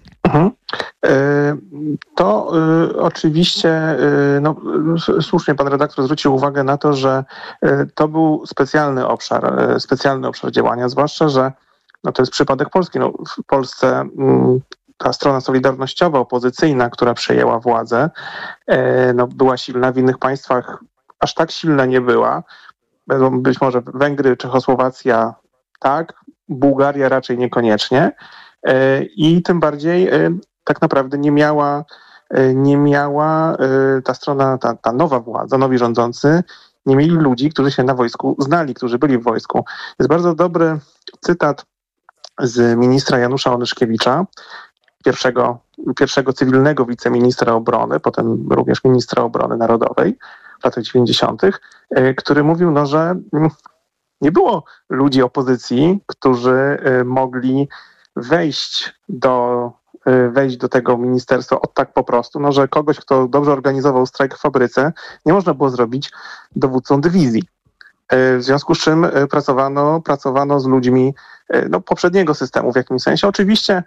To oczywiście, słusznie pan redaktor zwrócił uwagę na to, że to był specjalny obszar działania, zwłaszcza, że to jest przypadek Polski. W Polsce ta strona solidarnościowa, opozycyjna, która przejęła władzę, była silna, w innych państwach aż tak silna nie była. Być może Węgry, Czechosłowacja tak, Bułgaria raczej niekoniecznie. I tym bardziej tak naprawdę nie miała ta strona, ta nowa władza, nowi rządzący, nie mieli ludzi, którzy się na wojsku znali, którzy byli w wojsku. Jest bardzo dobry cytat z ministra Janusza Onyszkiewicza, pierwszego cywilnego wiceministra obrony, potem również ministra obrony narodowej w latach 90., który mówił, że nie było ludzi opozycji, którzy mogli wejść do tego ministerstwa tak po prostu, że kogoś, kto dobrze organizował strajk w fabryce, nie można było zrobić dowódcą dywizji. W związku z czym pracowano z ludźmi poprzedniego systemu w jakimś sensie. Oczywiście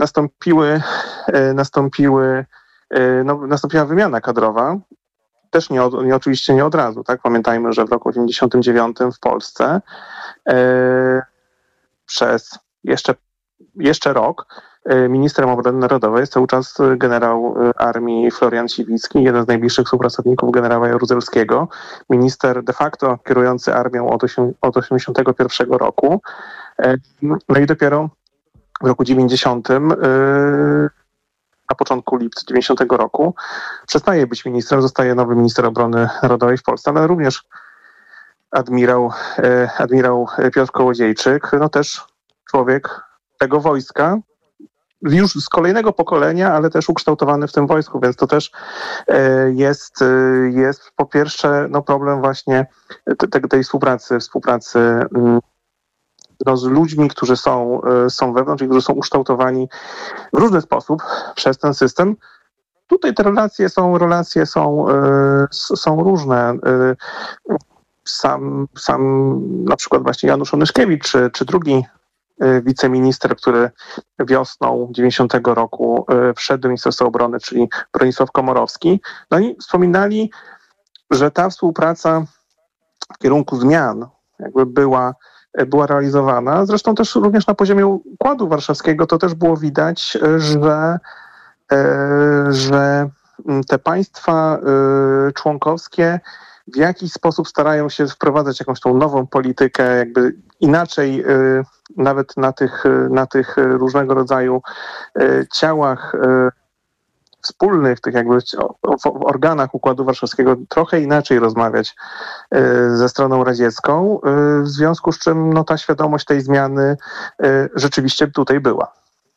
nastąpiła wymiana kadrowa, też oczywiście nie od razu. Tak? Pamiętajmy, że w roku 1989 w Polsce przez jeszcze rok ministrem obrony narodowej jest cały czas generał armii Florian Siwicki, jeden z najbliższych współpracowników generała Jaruzelskiego, minister de facto kierujący armią od 1981 roku. No i dopiero w roku 90, na początku lipca 90 roku, przestaje być ministrem, zostaje nowy minister obrony narodowej w Polsce, ale również admirał Piotr Kołodziejczyk, też człowiek tego wojska, już z kolejnego pokolenia, ale też ukształtowany w tym wojsku, więc to też jest po pierwsze problem właśnie tej współpracy z ludźmi, którzy są wewnątrz i którzy są ukształtowani w różny sposób przez ten system. Tutaj te relacje są różne. Sam na przykład właśnie Janusz Onyszkiewicz, czy drugi wiceminister, który wiosną 90 roku wszedł do Ministerstwa Obrony, czyli Bronisław Komorowski, no i wspominali, że ta współpraca w kierunku zmian jakby była realizowana. Zresztą też również na poziomie Układu Warszawskiego to też było widać, że te państwa członkowskie w jakiś sposób starają się wprowadzać jakąś tą nową politykę, jakby inaczej nawet na tych różnego rodzaju ciałach wspólnych, tych jakby w organach Układu Warszawskiego trochę inaczej rozmawiać ze stroną radziecką, w związku z czym ta świadomość tej zmiany rzeczywiście tutaj była.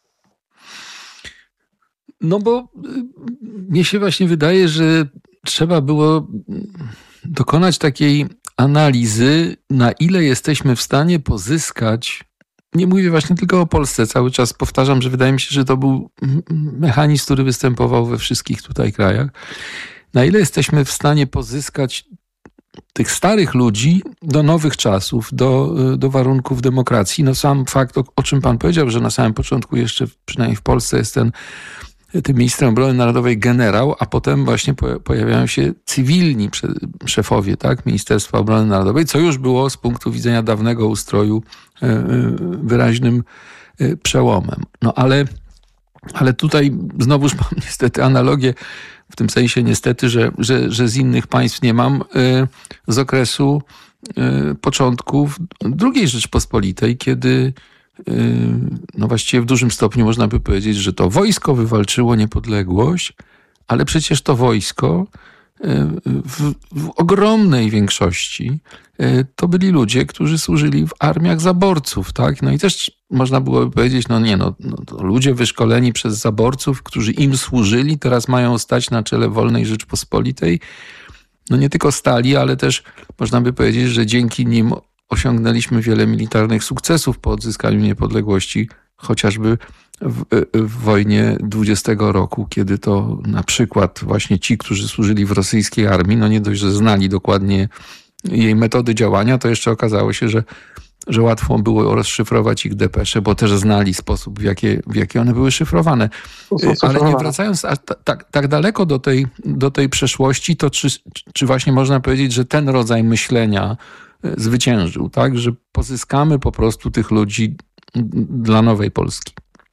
No bo mnie się właśnie wydaje, że trzeba było dokonać takiej analizy, na ile jesteśmy w stanie pozyskać. Nie mówię właśnie tylko o Polsce, cały czas powtarzam, że wydaje mi się, że to był mechanizm, który występował we wszystkich tutaj krajach. Na ile jesteśmy w stanie pozyskać tych starych ludzi do nowych czasów, do warunków demokracji. No sam fakt, o czym pan powiedział, że na samym początku jeszcze, przynajmniej w Polsce, jest tym ministrem obrony narodowej generał, a potem właśnie pojawiają się cywilni szefowie, tak, Ministerstwa Obrony Narodowej, co już było z punktu widzenia dawnego ustroju wyraźnym przełomem. No ale tutaj znowuż mam niestety analogię, w tym sensie niestety, że z innych państw nie mam, z okresu początków II Rzeczpospolitej, kiedy no właściwie w dużym stopniu można by powiedzieć, że to wojsko wywalczyło niepodległość, ale przecież to wojsko w ogromnej większości to byli ludzie, którzy służyli w armiach zaborców, tak? No i też można byłoby powiedzieć, to ludzie wyszkoleni przez zaborców, którzy im służyli, teraz mają stać na czele wolnej Rzeczpospolitej. No nie tylko stali, ale też można by powiedzieć, że dzięki nim osiągnęliśmy wiele militarnych sukcesów po odzyskaniu niepodległości, chociażby w wojnie 20 roku, kiedy to na przykład właśnie ci, którzy służyli w rosyjskiej armii, no nie dość, że znali dokładnie jej metody działania, to jeszcze okazało się, że łatwo było rozszyfrować ich depesze, bo też znali sposób, w jaki one były szyfrowane. Ale nie wracając tak daleko do tej przeszłości, to czy właśnie można powiedzieć, że ten rodzaj myślenia zwyciężył, tak? Że pozyskamy po prostu tych ludzi dla nowej Polski.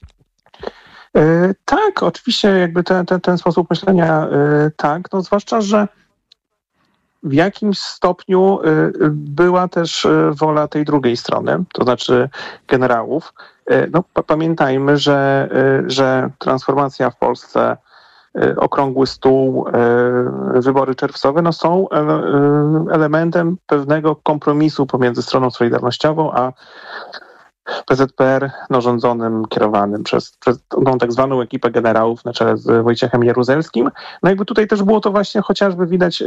Tak, oczywiście jakby ten sposób myślenia tak, no zwłaszcza, że w jakimś stopniu była też wola tej drugiej strony, to znaczy generałów. No, pamiętajmy, że transformacja w Polsce, okrągły stół, wybory czerwcowe, są elementem pewnego kompromisu pomiędzy stroną solidarnościową a PZPR rządzonym, kierowanym przez tak zwaną ekipę generałów na czele z Wojciechem Jaruzelskim. No jakby tutaj też było to właśnie chociażby widać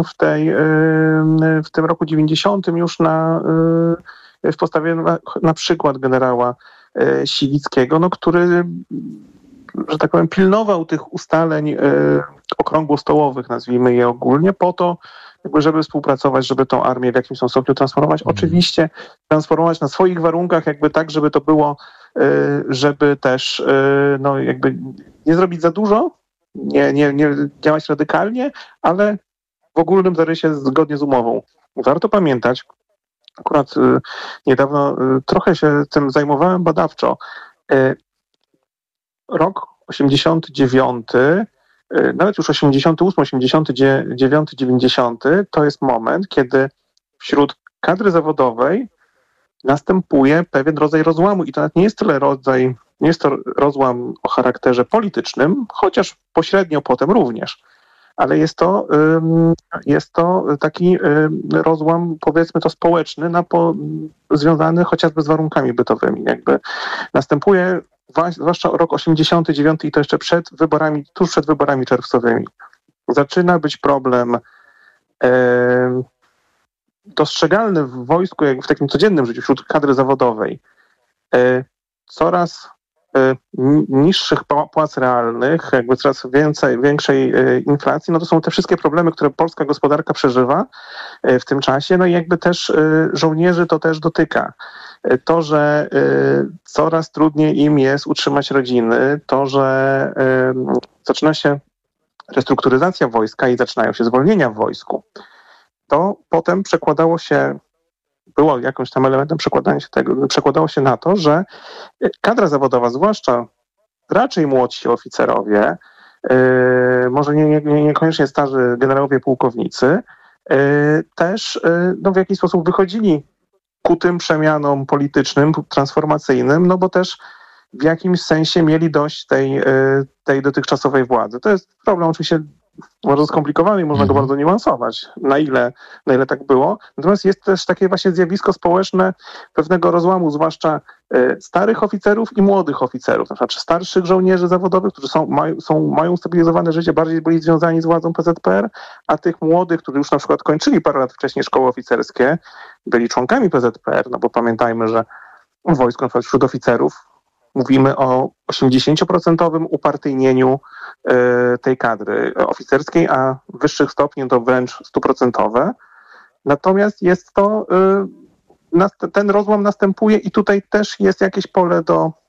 w tym roku 90 już w postawie na przykład generała Siwickiego, który, że tak powiem, pilnował tych ustaleń okrągłostołowych, nazwijmy je ogólnie, po to, żeby współpracować, żeby tą armię w jakimś stopniu transformować. Oczywiście transformować na swoich warunkach, jakby tak, żeby to było, żeby też jakby nie zrobić za dużo, nie działać radykalnie, ale w ogólnym zarysie zgodnie z umową. Warto pamiętać, akurat niedawno trochę się tym zajmowałem badawczo. Rok 89, nawet już 88, 89, 90 to jest moment, kiedy wśród kadry zawodowej następuje pewien rodzaj rozłamu i to nawet nie jest to rozłam o charakterze politycznym, chociaż pośrednio potem również, ale jest to taki rozłam, powiedzmy to społeczny, związany chociażby z warunkami bytowymi. Jakby następuje zwłaszcza rok 89 i to jeszcze tuż przed wyborami czerwcowymi, zaczyna być problem dostrzegalny w wojsku, jak w takim codziennym życiu, wśród kadry zawodowej, coraz niższych płac realnych, jakby coraz większej inflacji, no to są te wszystkie problemy, które polska gospodarka przeżywa w tym czasie, no i jakby też żołnierzy to też dotyka. To, że coraz trudniej im jest utrzymać rodziny, to, że zaczyna się restrukturyzacja wojska i zaczynają się zwolnienia w wojsku, to potem było jakimś tam elementem przekładało się na to, że kadra zawodowa, zwłaszcza raczej młodsi oficerowie, może niekoniecznie starzy generałowie, pułkownicy, też w jakiś sposób wychodzili ku tym przemianom politycznym, transformacyjnym, no bo też w jakimś sensie mieli dość tej dotychczasowej władzy. To jest problem oczywiście bardzo skomplikowany i można go bardzo niuansować, na ile tak było. Natomiast jest też takie właśnie zjawisko społeczne pewnego rozłamu, zwłaszcza starych oficerów i młodych oficerów, na przykład starszych żołnierzy zawodowych, którzy mają stabilizowane życie, bardziej byli związani z władzą PZPR, a tych młodych, którzy już na przykład kończyli parę lat wcześniej szkoły oficerskie, byli członkami PZPR, no bo pamiętajmy, że w wojsku na przykład wśród oficerów mówimy o 80% upartyjnieniu tej kadry oficerskiej, a wyższych stopni to wręcz 100%. Natomiast jest to, ten rozłam następuje i tutaj też jest jakieś pole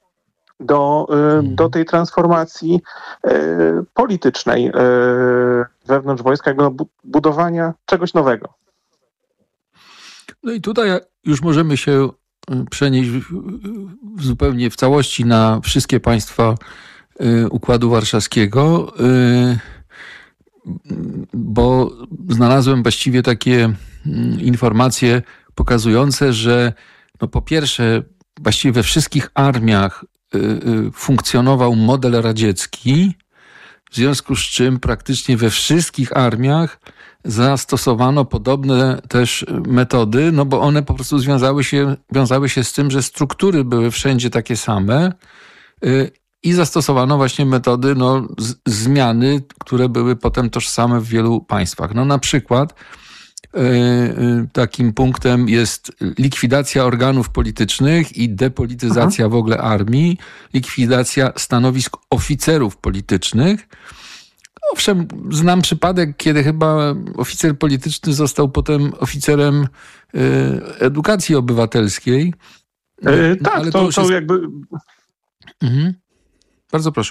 do tej transformacji politycznej wewnątrz wojska, jakby budowania czegoś nowego. No i tutaj już możemy się przenieść zupełnie w całości na wszystkie państwa Układu Warszawskiego, bo znalazłem właściwie takie informacje pokazujące, że po pierwsze właściwie we wszystkich armiach funkcjonował model radziecki, w związku z czym praktycznie we wszystkich armiach zastosowano podobne też metody, no bo one po prostu wiązały się z tym, że struktury były wszędzie takie same i zastosowano właśnie metody zmiany, które były potem tożsame w wielu państwach. No na przykład takim punktem jest likwidacja organów politycznych i depolityzacja w ogóle armii, likwidacja stanowisk oficerów politycznych. Owszem, znam przypadek, kiedy chyba oficer polityczny został potem oficerem edukacji obywatelskiej. Tak, ale to jest jakby... Bardzo proszę.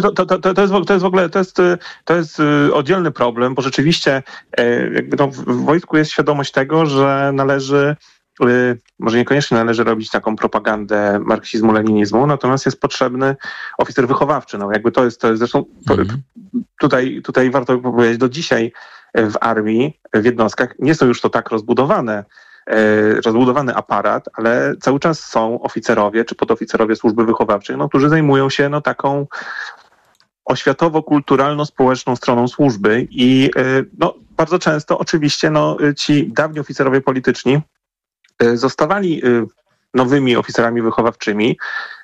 To jest oddzielny problem, bo rzeczywiście w wojsku jest świadomość tego, że należy, może niekoniecznie należy robić taką propagandę marksizmu-leninizmu, natomiast jest potrzebny oficer wychowawczy. No jakby to jest zresztą tutaj warto powiedzieć, do dzisiaj w armii, w jednostkach nie są już to tak rozbudowany aparat, ale cały czas są oficerowie czy podoficerowie służby wychowawczej, którzy zajmują się taką oświatowo-kulturalno-społeczną stroną służby i bardzo często oczywiście ci dawni oficerowie polityczni zostawali nowymi oficerami wychowawczymi.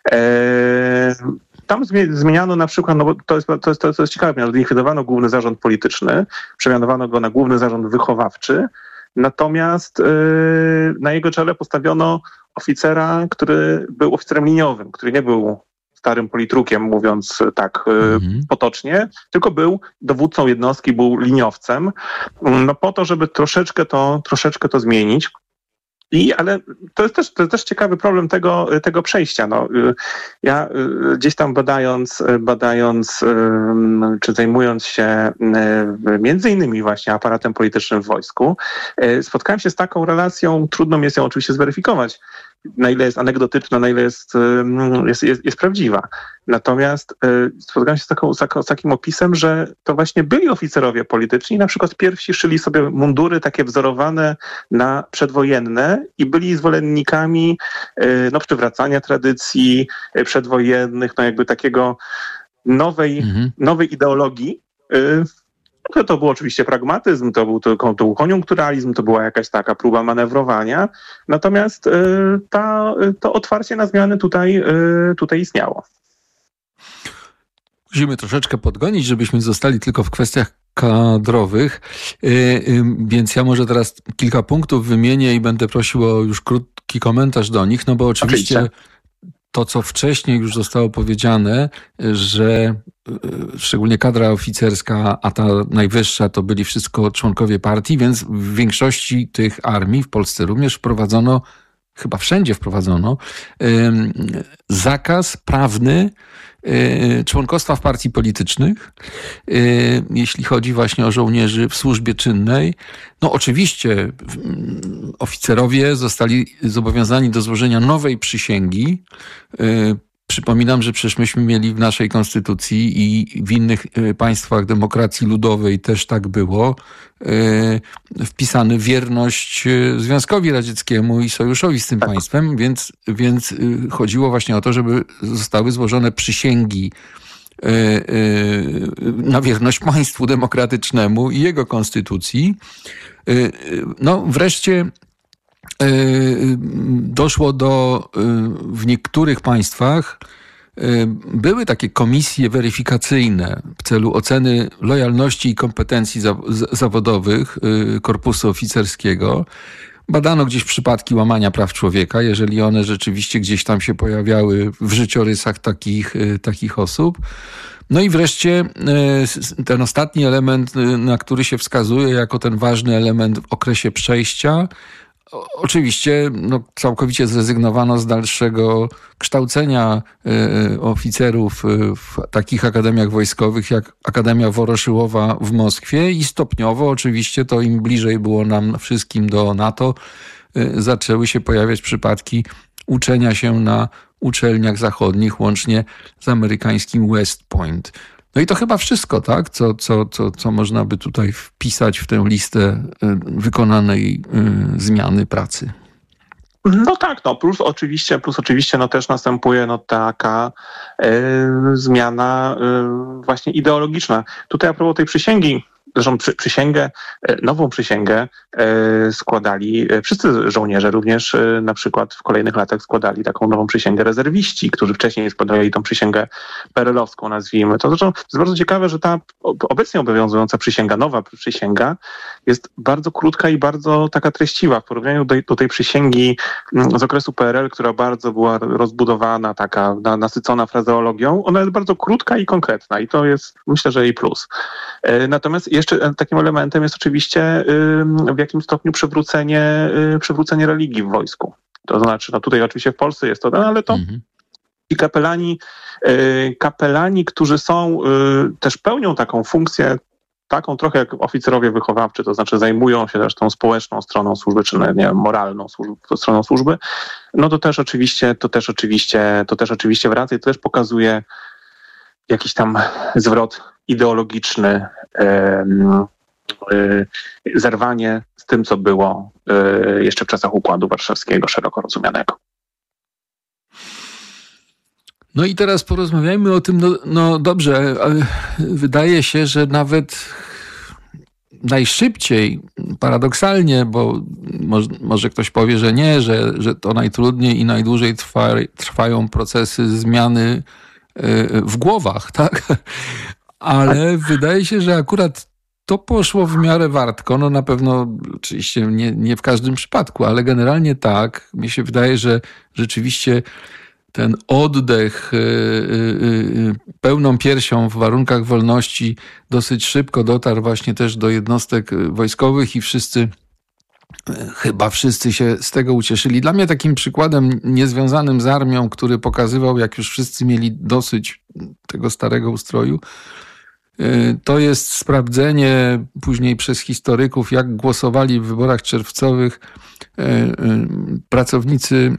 Tam zmieniano na przykład, bo to jest ciekawe, zlikwidowano główny zarząd polityczny, przemianowano go na główny zarząd wychowawczy, natomiast na jego czele postawiono oficera, który był oficerem liniowym, który nie był starym politrukiem, mówiąc tak potocznie, tylko był dowódcą jednostki, był liniowcem, po to, żeby troszeczkę to zmienić. Ale to jest też ciekawy problem tego przejścia. Ja gdzieś tam badając czy zajmując się między innymi właśnie aparatem politycznym w wojsku, spotkałem się z taką relacją, trudno mi jest ją oczywiście zweryfikować, na ile jest anegdotyczna, na ile jest prawdziwa. Natomiast spotkałem się z takim opisem, że to właśnie byli oficerowie polityczni, na przykład pierwsi szyli sobie mundury takie wzorowane na przedwojenne i byli zwolennikami przywracania tradycji przedwojennych, jakby takiego nowej ideologii. To był oczywiście pragmatyzm, to był koniunkturalizm, to była jakaś taka próba manewrowania. Natomiast to otwarcie na zmiany tutaj istniało. Musimy troszeczkę podgonić, żebyśmy zostali tylko w kwestiach kadrowych, więc ja może teraz kilka punktów wymienię i będę prosił o już krótki komentarz do nich, no bo oczywiście to, co wcześniej już zostało powiedziane, że szczególnie kadra oficerska, a ta najwyższa, to byli wszystko członkowie partii, więc w większości tych armii, w Polsce również wprowadzono, chyba wszędzie wprowadzono, zakaz prawny członkostwa w partii politycznych, jeśli chodzi właśnie o żołnierzy w służbie czynnej. No oczywiście oficerowie zostali zobowiązani do złożenia nowej przysięgi. Przypominam, że przecież myśmy mieli w naszej konstytucji i w innych państwach demokracji ludowej też tak było, wpisany wierność Związkowi Radzieckiemu i sojuszowi z tym państwem, więc chodziło właśnie o to, żeby zostały złożone przysięgi na wierność państwu demokratycznemu i jego konstytucji. No wreszcie doszło w niektórych państwach były takie komisje weryfikacyjne w celu oceny lojalności i kompetencji zawodowych korpusu oficerskiego. Badano gdzieś przypadki łamania praw człowieka, jeżeli one rzeczywiście gdzieś tam się pojawiały w życiorysach takich osób. No i wreszcie ten ostatni element, na który się wskazuje jako ten ważny element w okresie przejścia. Oczywiście całkowicie zrezygnowano z dalszego kształcenia oficerów w takich akademiach wojskowych jak Akademia Woroszyłowa w Moskwie i stopniowo oczywiście to im bliżej było nam wszystkim do NATO, zaczęły się pojawiać przypadki uczenia się na uczelniach zachodnich, łącznie z amerykańskim West Point. No i to chyba wszystko, tak? Co można by tutaj wpisać w tę listę wykonanej zmiany pracy. No tak, plus oczywiście też następuje taka zmiana właśnie ideologiczna. Tutaj a propos tej przysięgi, zresztą nową przysięgę składali wszyscy żołnierze, również na przykład w kolejnych latach składali taką nową przysięgę rezerwiści, którzy wcześniej składali tą przysięgę PRL-owską, nazwijmy to. Zresztą jest bardzo ciekawe, że ta obecnie obowiązująca przysięga, nowa przysięga jest bardzo krótka i bardzo taka treściwa w porównaniu do tej przysięgi z okresu PRL, która bardzo była rozbudowana, taka nasycona frazeologią. Ona jest bardzo krótka i konkretna i to jest, myślę, że jej plus. Natomiast jeszcze takim elementem jest oczywiście w jakim stopniu przywrócenie religii w wojsku. To znaczy, tutaj oczywiście w Polsce jest to, ale to i kapelani, którzy są, też pełnią taką funkcję, taką trochę jak oficerowie wychowawczy, to znaczy zajmują się też tą społeczną stroną służby, czy nie wiem, moralną stroną służby, no to też oczywiście wraca i to też pokazuje jakiś tam zwrot ideologiczny, zerwanie z tym, co było jeszcze w czasach Układu Warszawskiego, szeroko rozumianego. No i teraz porozmawiajmy o tym, no dobrze, ale wydaje się, że nawet najszybciej, paradoksalnie, bo może ktoś powie, że nie, że to najtrudniej i najdłużej trwają procesy zmiany w głowach, tak? Ale wydaje się, że akurat to poszło w miarę wartko. No na pewno oczywiście nie w każdym przypadku, ale generalnie tak. Mi się wydaje, że rzeczywiście ten oddech pełną piersią w warunkach wolności dosyć szybko dotarł właśnie też do jednostek wojskowych i chyba wszyscy się z tego ucieszyli. Dla mnie takim przykładem niezwiązanym z armią, który pokazywał, jak już wszyscy mieli dosyć tego starego ustroju, to jest sprawdzenie później przez historyków, jak głosowali w wyborach czerwcowych pracownicy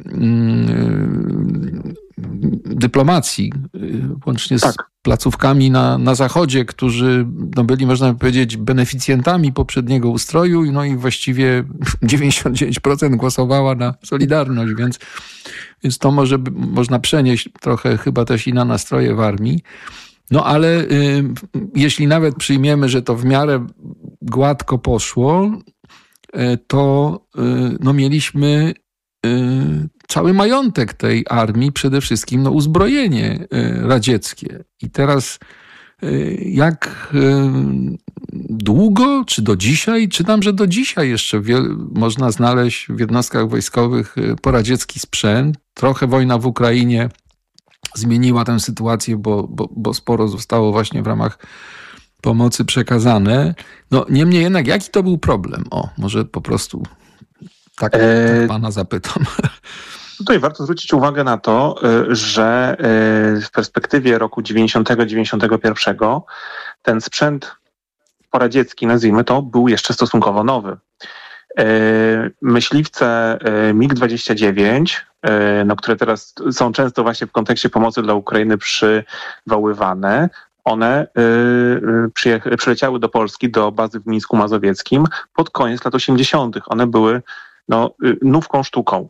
dyplomacji, łącznie z placówkami na Zachodzie, którzy byli, można by powiedzieć, beneficjentami poprzedniego ustroju, no i właściwie 99% głosowała na Solidarność, więc to można przenieść trochę chyba też i na nastroje w armii. No ale jeśli nawet przyjmiemy, że to w miarę gładko poszło, to mieliśmy cały majątek tej armii, przede wszystkim uzbrojenie radzieckie. I teraz jak długo, czy do dzisiaj, czytam, że do dzisiaj jeszcze można znaleźć w jednostkach wojskowych poradziecki sprzęt. Trochę wojna w Ukrainie zmieniła tę sytuację, bo sporo zostało właśnie w ramach pomocy przekazane. Niemniej jednak, jaki to był problem? Może po prostu tak pana zapytam. Tutaj warto zwrócić uwagę na to, że w perspektywie roku 90-91 ten sprzęt poradziecki, nazwijmy to, był jeszcze stosunkowo nowy. Myśliwce MiG-29, które teraz są często właśnie w kontekście pomocy dla Ukrainy przywoływane, one przyleciały do Polski, do bazy w Mińsku Mazowieckim pod koniec lat 80. One były nówką sztuką.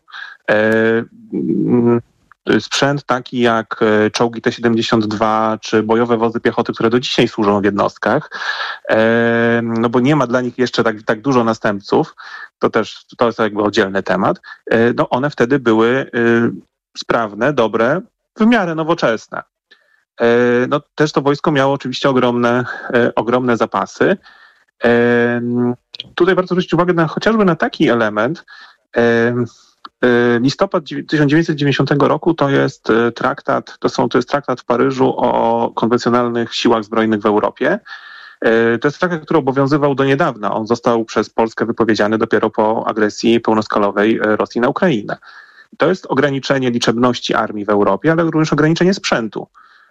Sprzęt taki jak czołgi T-72 czy bojowe wozy piechoty, które do dzisiaj służą w jednostkach, bo nie ma dla nich jeszcze tak dużo następców, to jest jakby oddzielny temat, one wtedy były sprawne, dobre, w miarę nowoczesne. Też to wojsko miało oczywiście ogromne zapasy. Tutaj warto zwrócić uwagę chociażby na taki element. Listopad 1990 roku to jest traktat w Paryżu o konwencjonalnych siłach zbrojnych w Europie. To jest traktat, który obowiązywał do niedawna. On został przez Polskę wypowiedziany dopiero po agresji pełnoskalowej Rosji na Ukrainę. To jest ograniczenie liczebności armii w Europie, ale również ograniczenie sprzętu.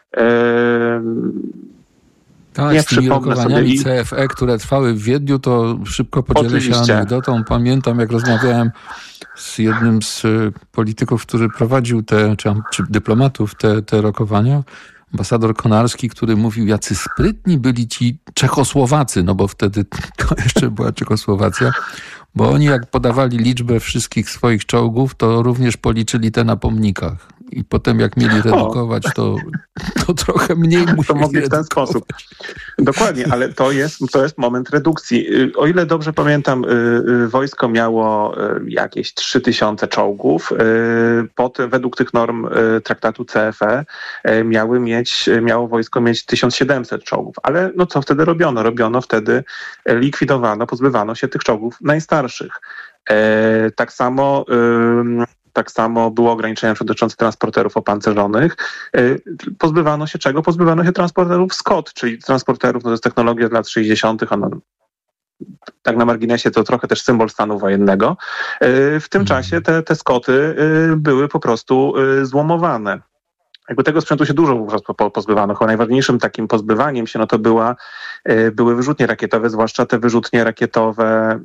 Tak, z tymi rokowaniami CFE, które trwały w Wiedniu, to szybko podzielę się anegdotą. Pamiętam, jak rozmawiałem z jednym z polityków, który prowadził czy dyplomatów te rokowania, ambasador Konarski, który mówił, jacy sprytni byli ci Czechosłowacy, bo wtedy to jeszcze była Czechosłowacja, bo oni jak podawali liczbę wszystkich swoich czołgów, to również policzyli te na pomnikach. I potem jak mieli redukować, to trochę mniej musieli. To mogli w ten sposób. Dokładnie, ale to jest moment redukcji. O ile dobrze pamiętam, wojsko miało jakieś 3000 czołgów. Potem według tych norm traktatu CFE miało wojsko mieć 1700 czołgów. Ale co wtedy robiono? Wtedy likwidowano, pozbywano się tych czołgów najstarszych. Tak samo było ograniczenie dotyczące transporterów opancerzonych. Pozbywano się czego? Pozbywano się transporterów Scott, czyli transporterów, to jest technologia z lat 60. Tak na marginesie to trochę też symbol stanu wojennego. W tym czasie te Scotty były po prostu złomowane. Tego sprzętu się dużo wówczas pozbywano. Chyba najważniejszym takim pozbywaniem się to były wyrzutnie rakietowe, zwłaszcza te wyrzutnie rakietowe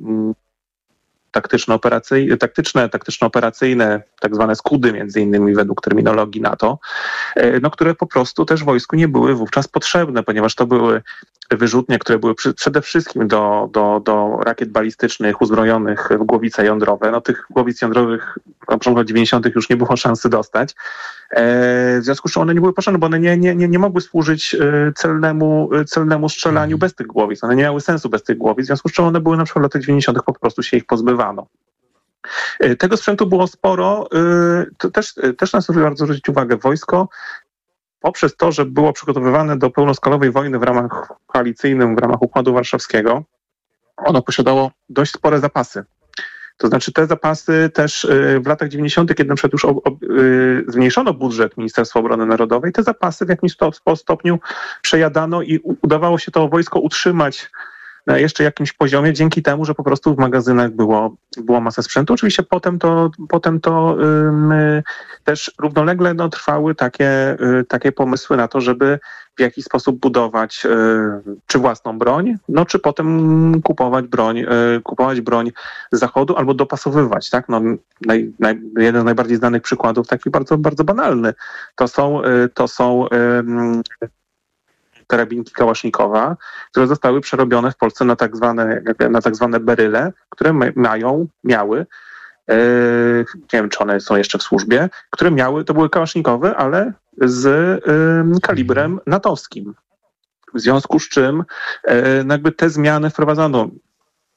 taktyczno-operacyjne, tak zwane skudy między innymi według terminologii NATO, które po prostu też wojsku nie były wówczas potrzebne, ponieważ to były wyrzutnie, które były przede wszystkim do rakiet balistycznych uzbrojonych w głowice jądrowe. Tych głowic jądrowych na początku 90. już nie było szansy dostać. W związku z czym one nie były potrzebne, bo one nie mogły służyć celnemu strzelaniu bez tych głowic. One nie miały sensu bez tych głowic, w związku z czym one były na przykład w latach 90. po prostu się ich pozbywano. Tego sprzętu było sporo. To też nas bardzo zwrócić uwagę. Wojsko poprzez to, że było przygotowywane do pełnoskalowej wojny w ramach koalicyjnym, w ramach Układu Warszawskiego, ono posiadało dość spore zapasy. To znaczy te zapasy też w latach 90., kiedy na przykład już zmniejszono budżet Ministerstwa Obrony Narodowej, te zapasy w jakimś stopniu przejadano i udawało się to wojsko utrzymać na jeszcze jakimś poziomie, dzięki temu, że po prostu w magazynach było masa sprzętu. Oczywiście potem to też równolegle trwały takie pomysły na to, żeby w jakiś sposób budować czy własną broń, czy potem kupować broń z Zachodu albo dopasowywać. Tak? Jeden z najbardziej znanych przykładów, taki bardzo, bardzo banalny, to są karabinki Kałasznikowa, które zostały przerobione w Polsce na tak zwane beryle, które miały, nie wiem, czy one są jeszcze w służbie, to były kałasznikowe, ale z kalibrem natowskim. W związku z czym te zmiany wprowadzano.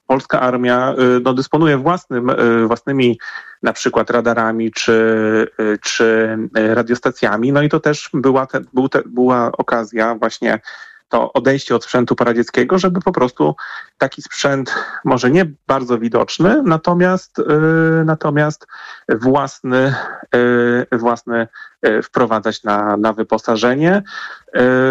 polska armia dysponuje własnymi na przykład radarami czy radiostacjami. No i to też była okazja właśnie to odejście od sprzętu paradzieckiego, żeby po prostu taki sprzęt, może nie bardzo widoczny, natomiast własny wprowadzać na wyposażenie.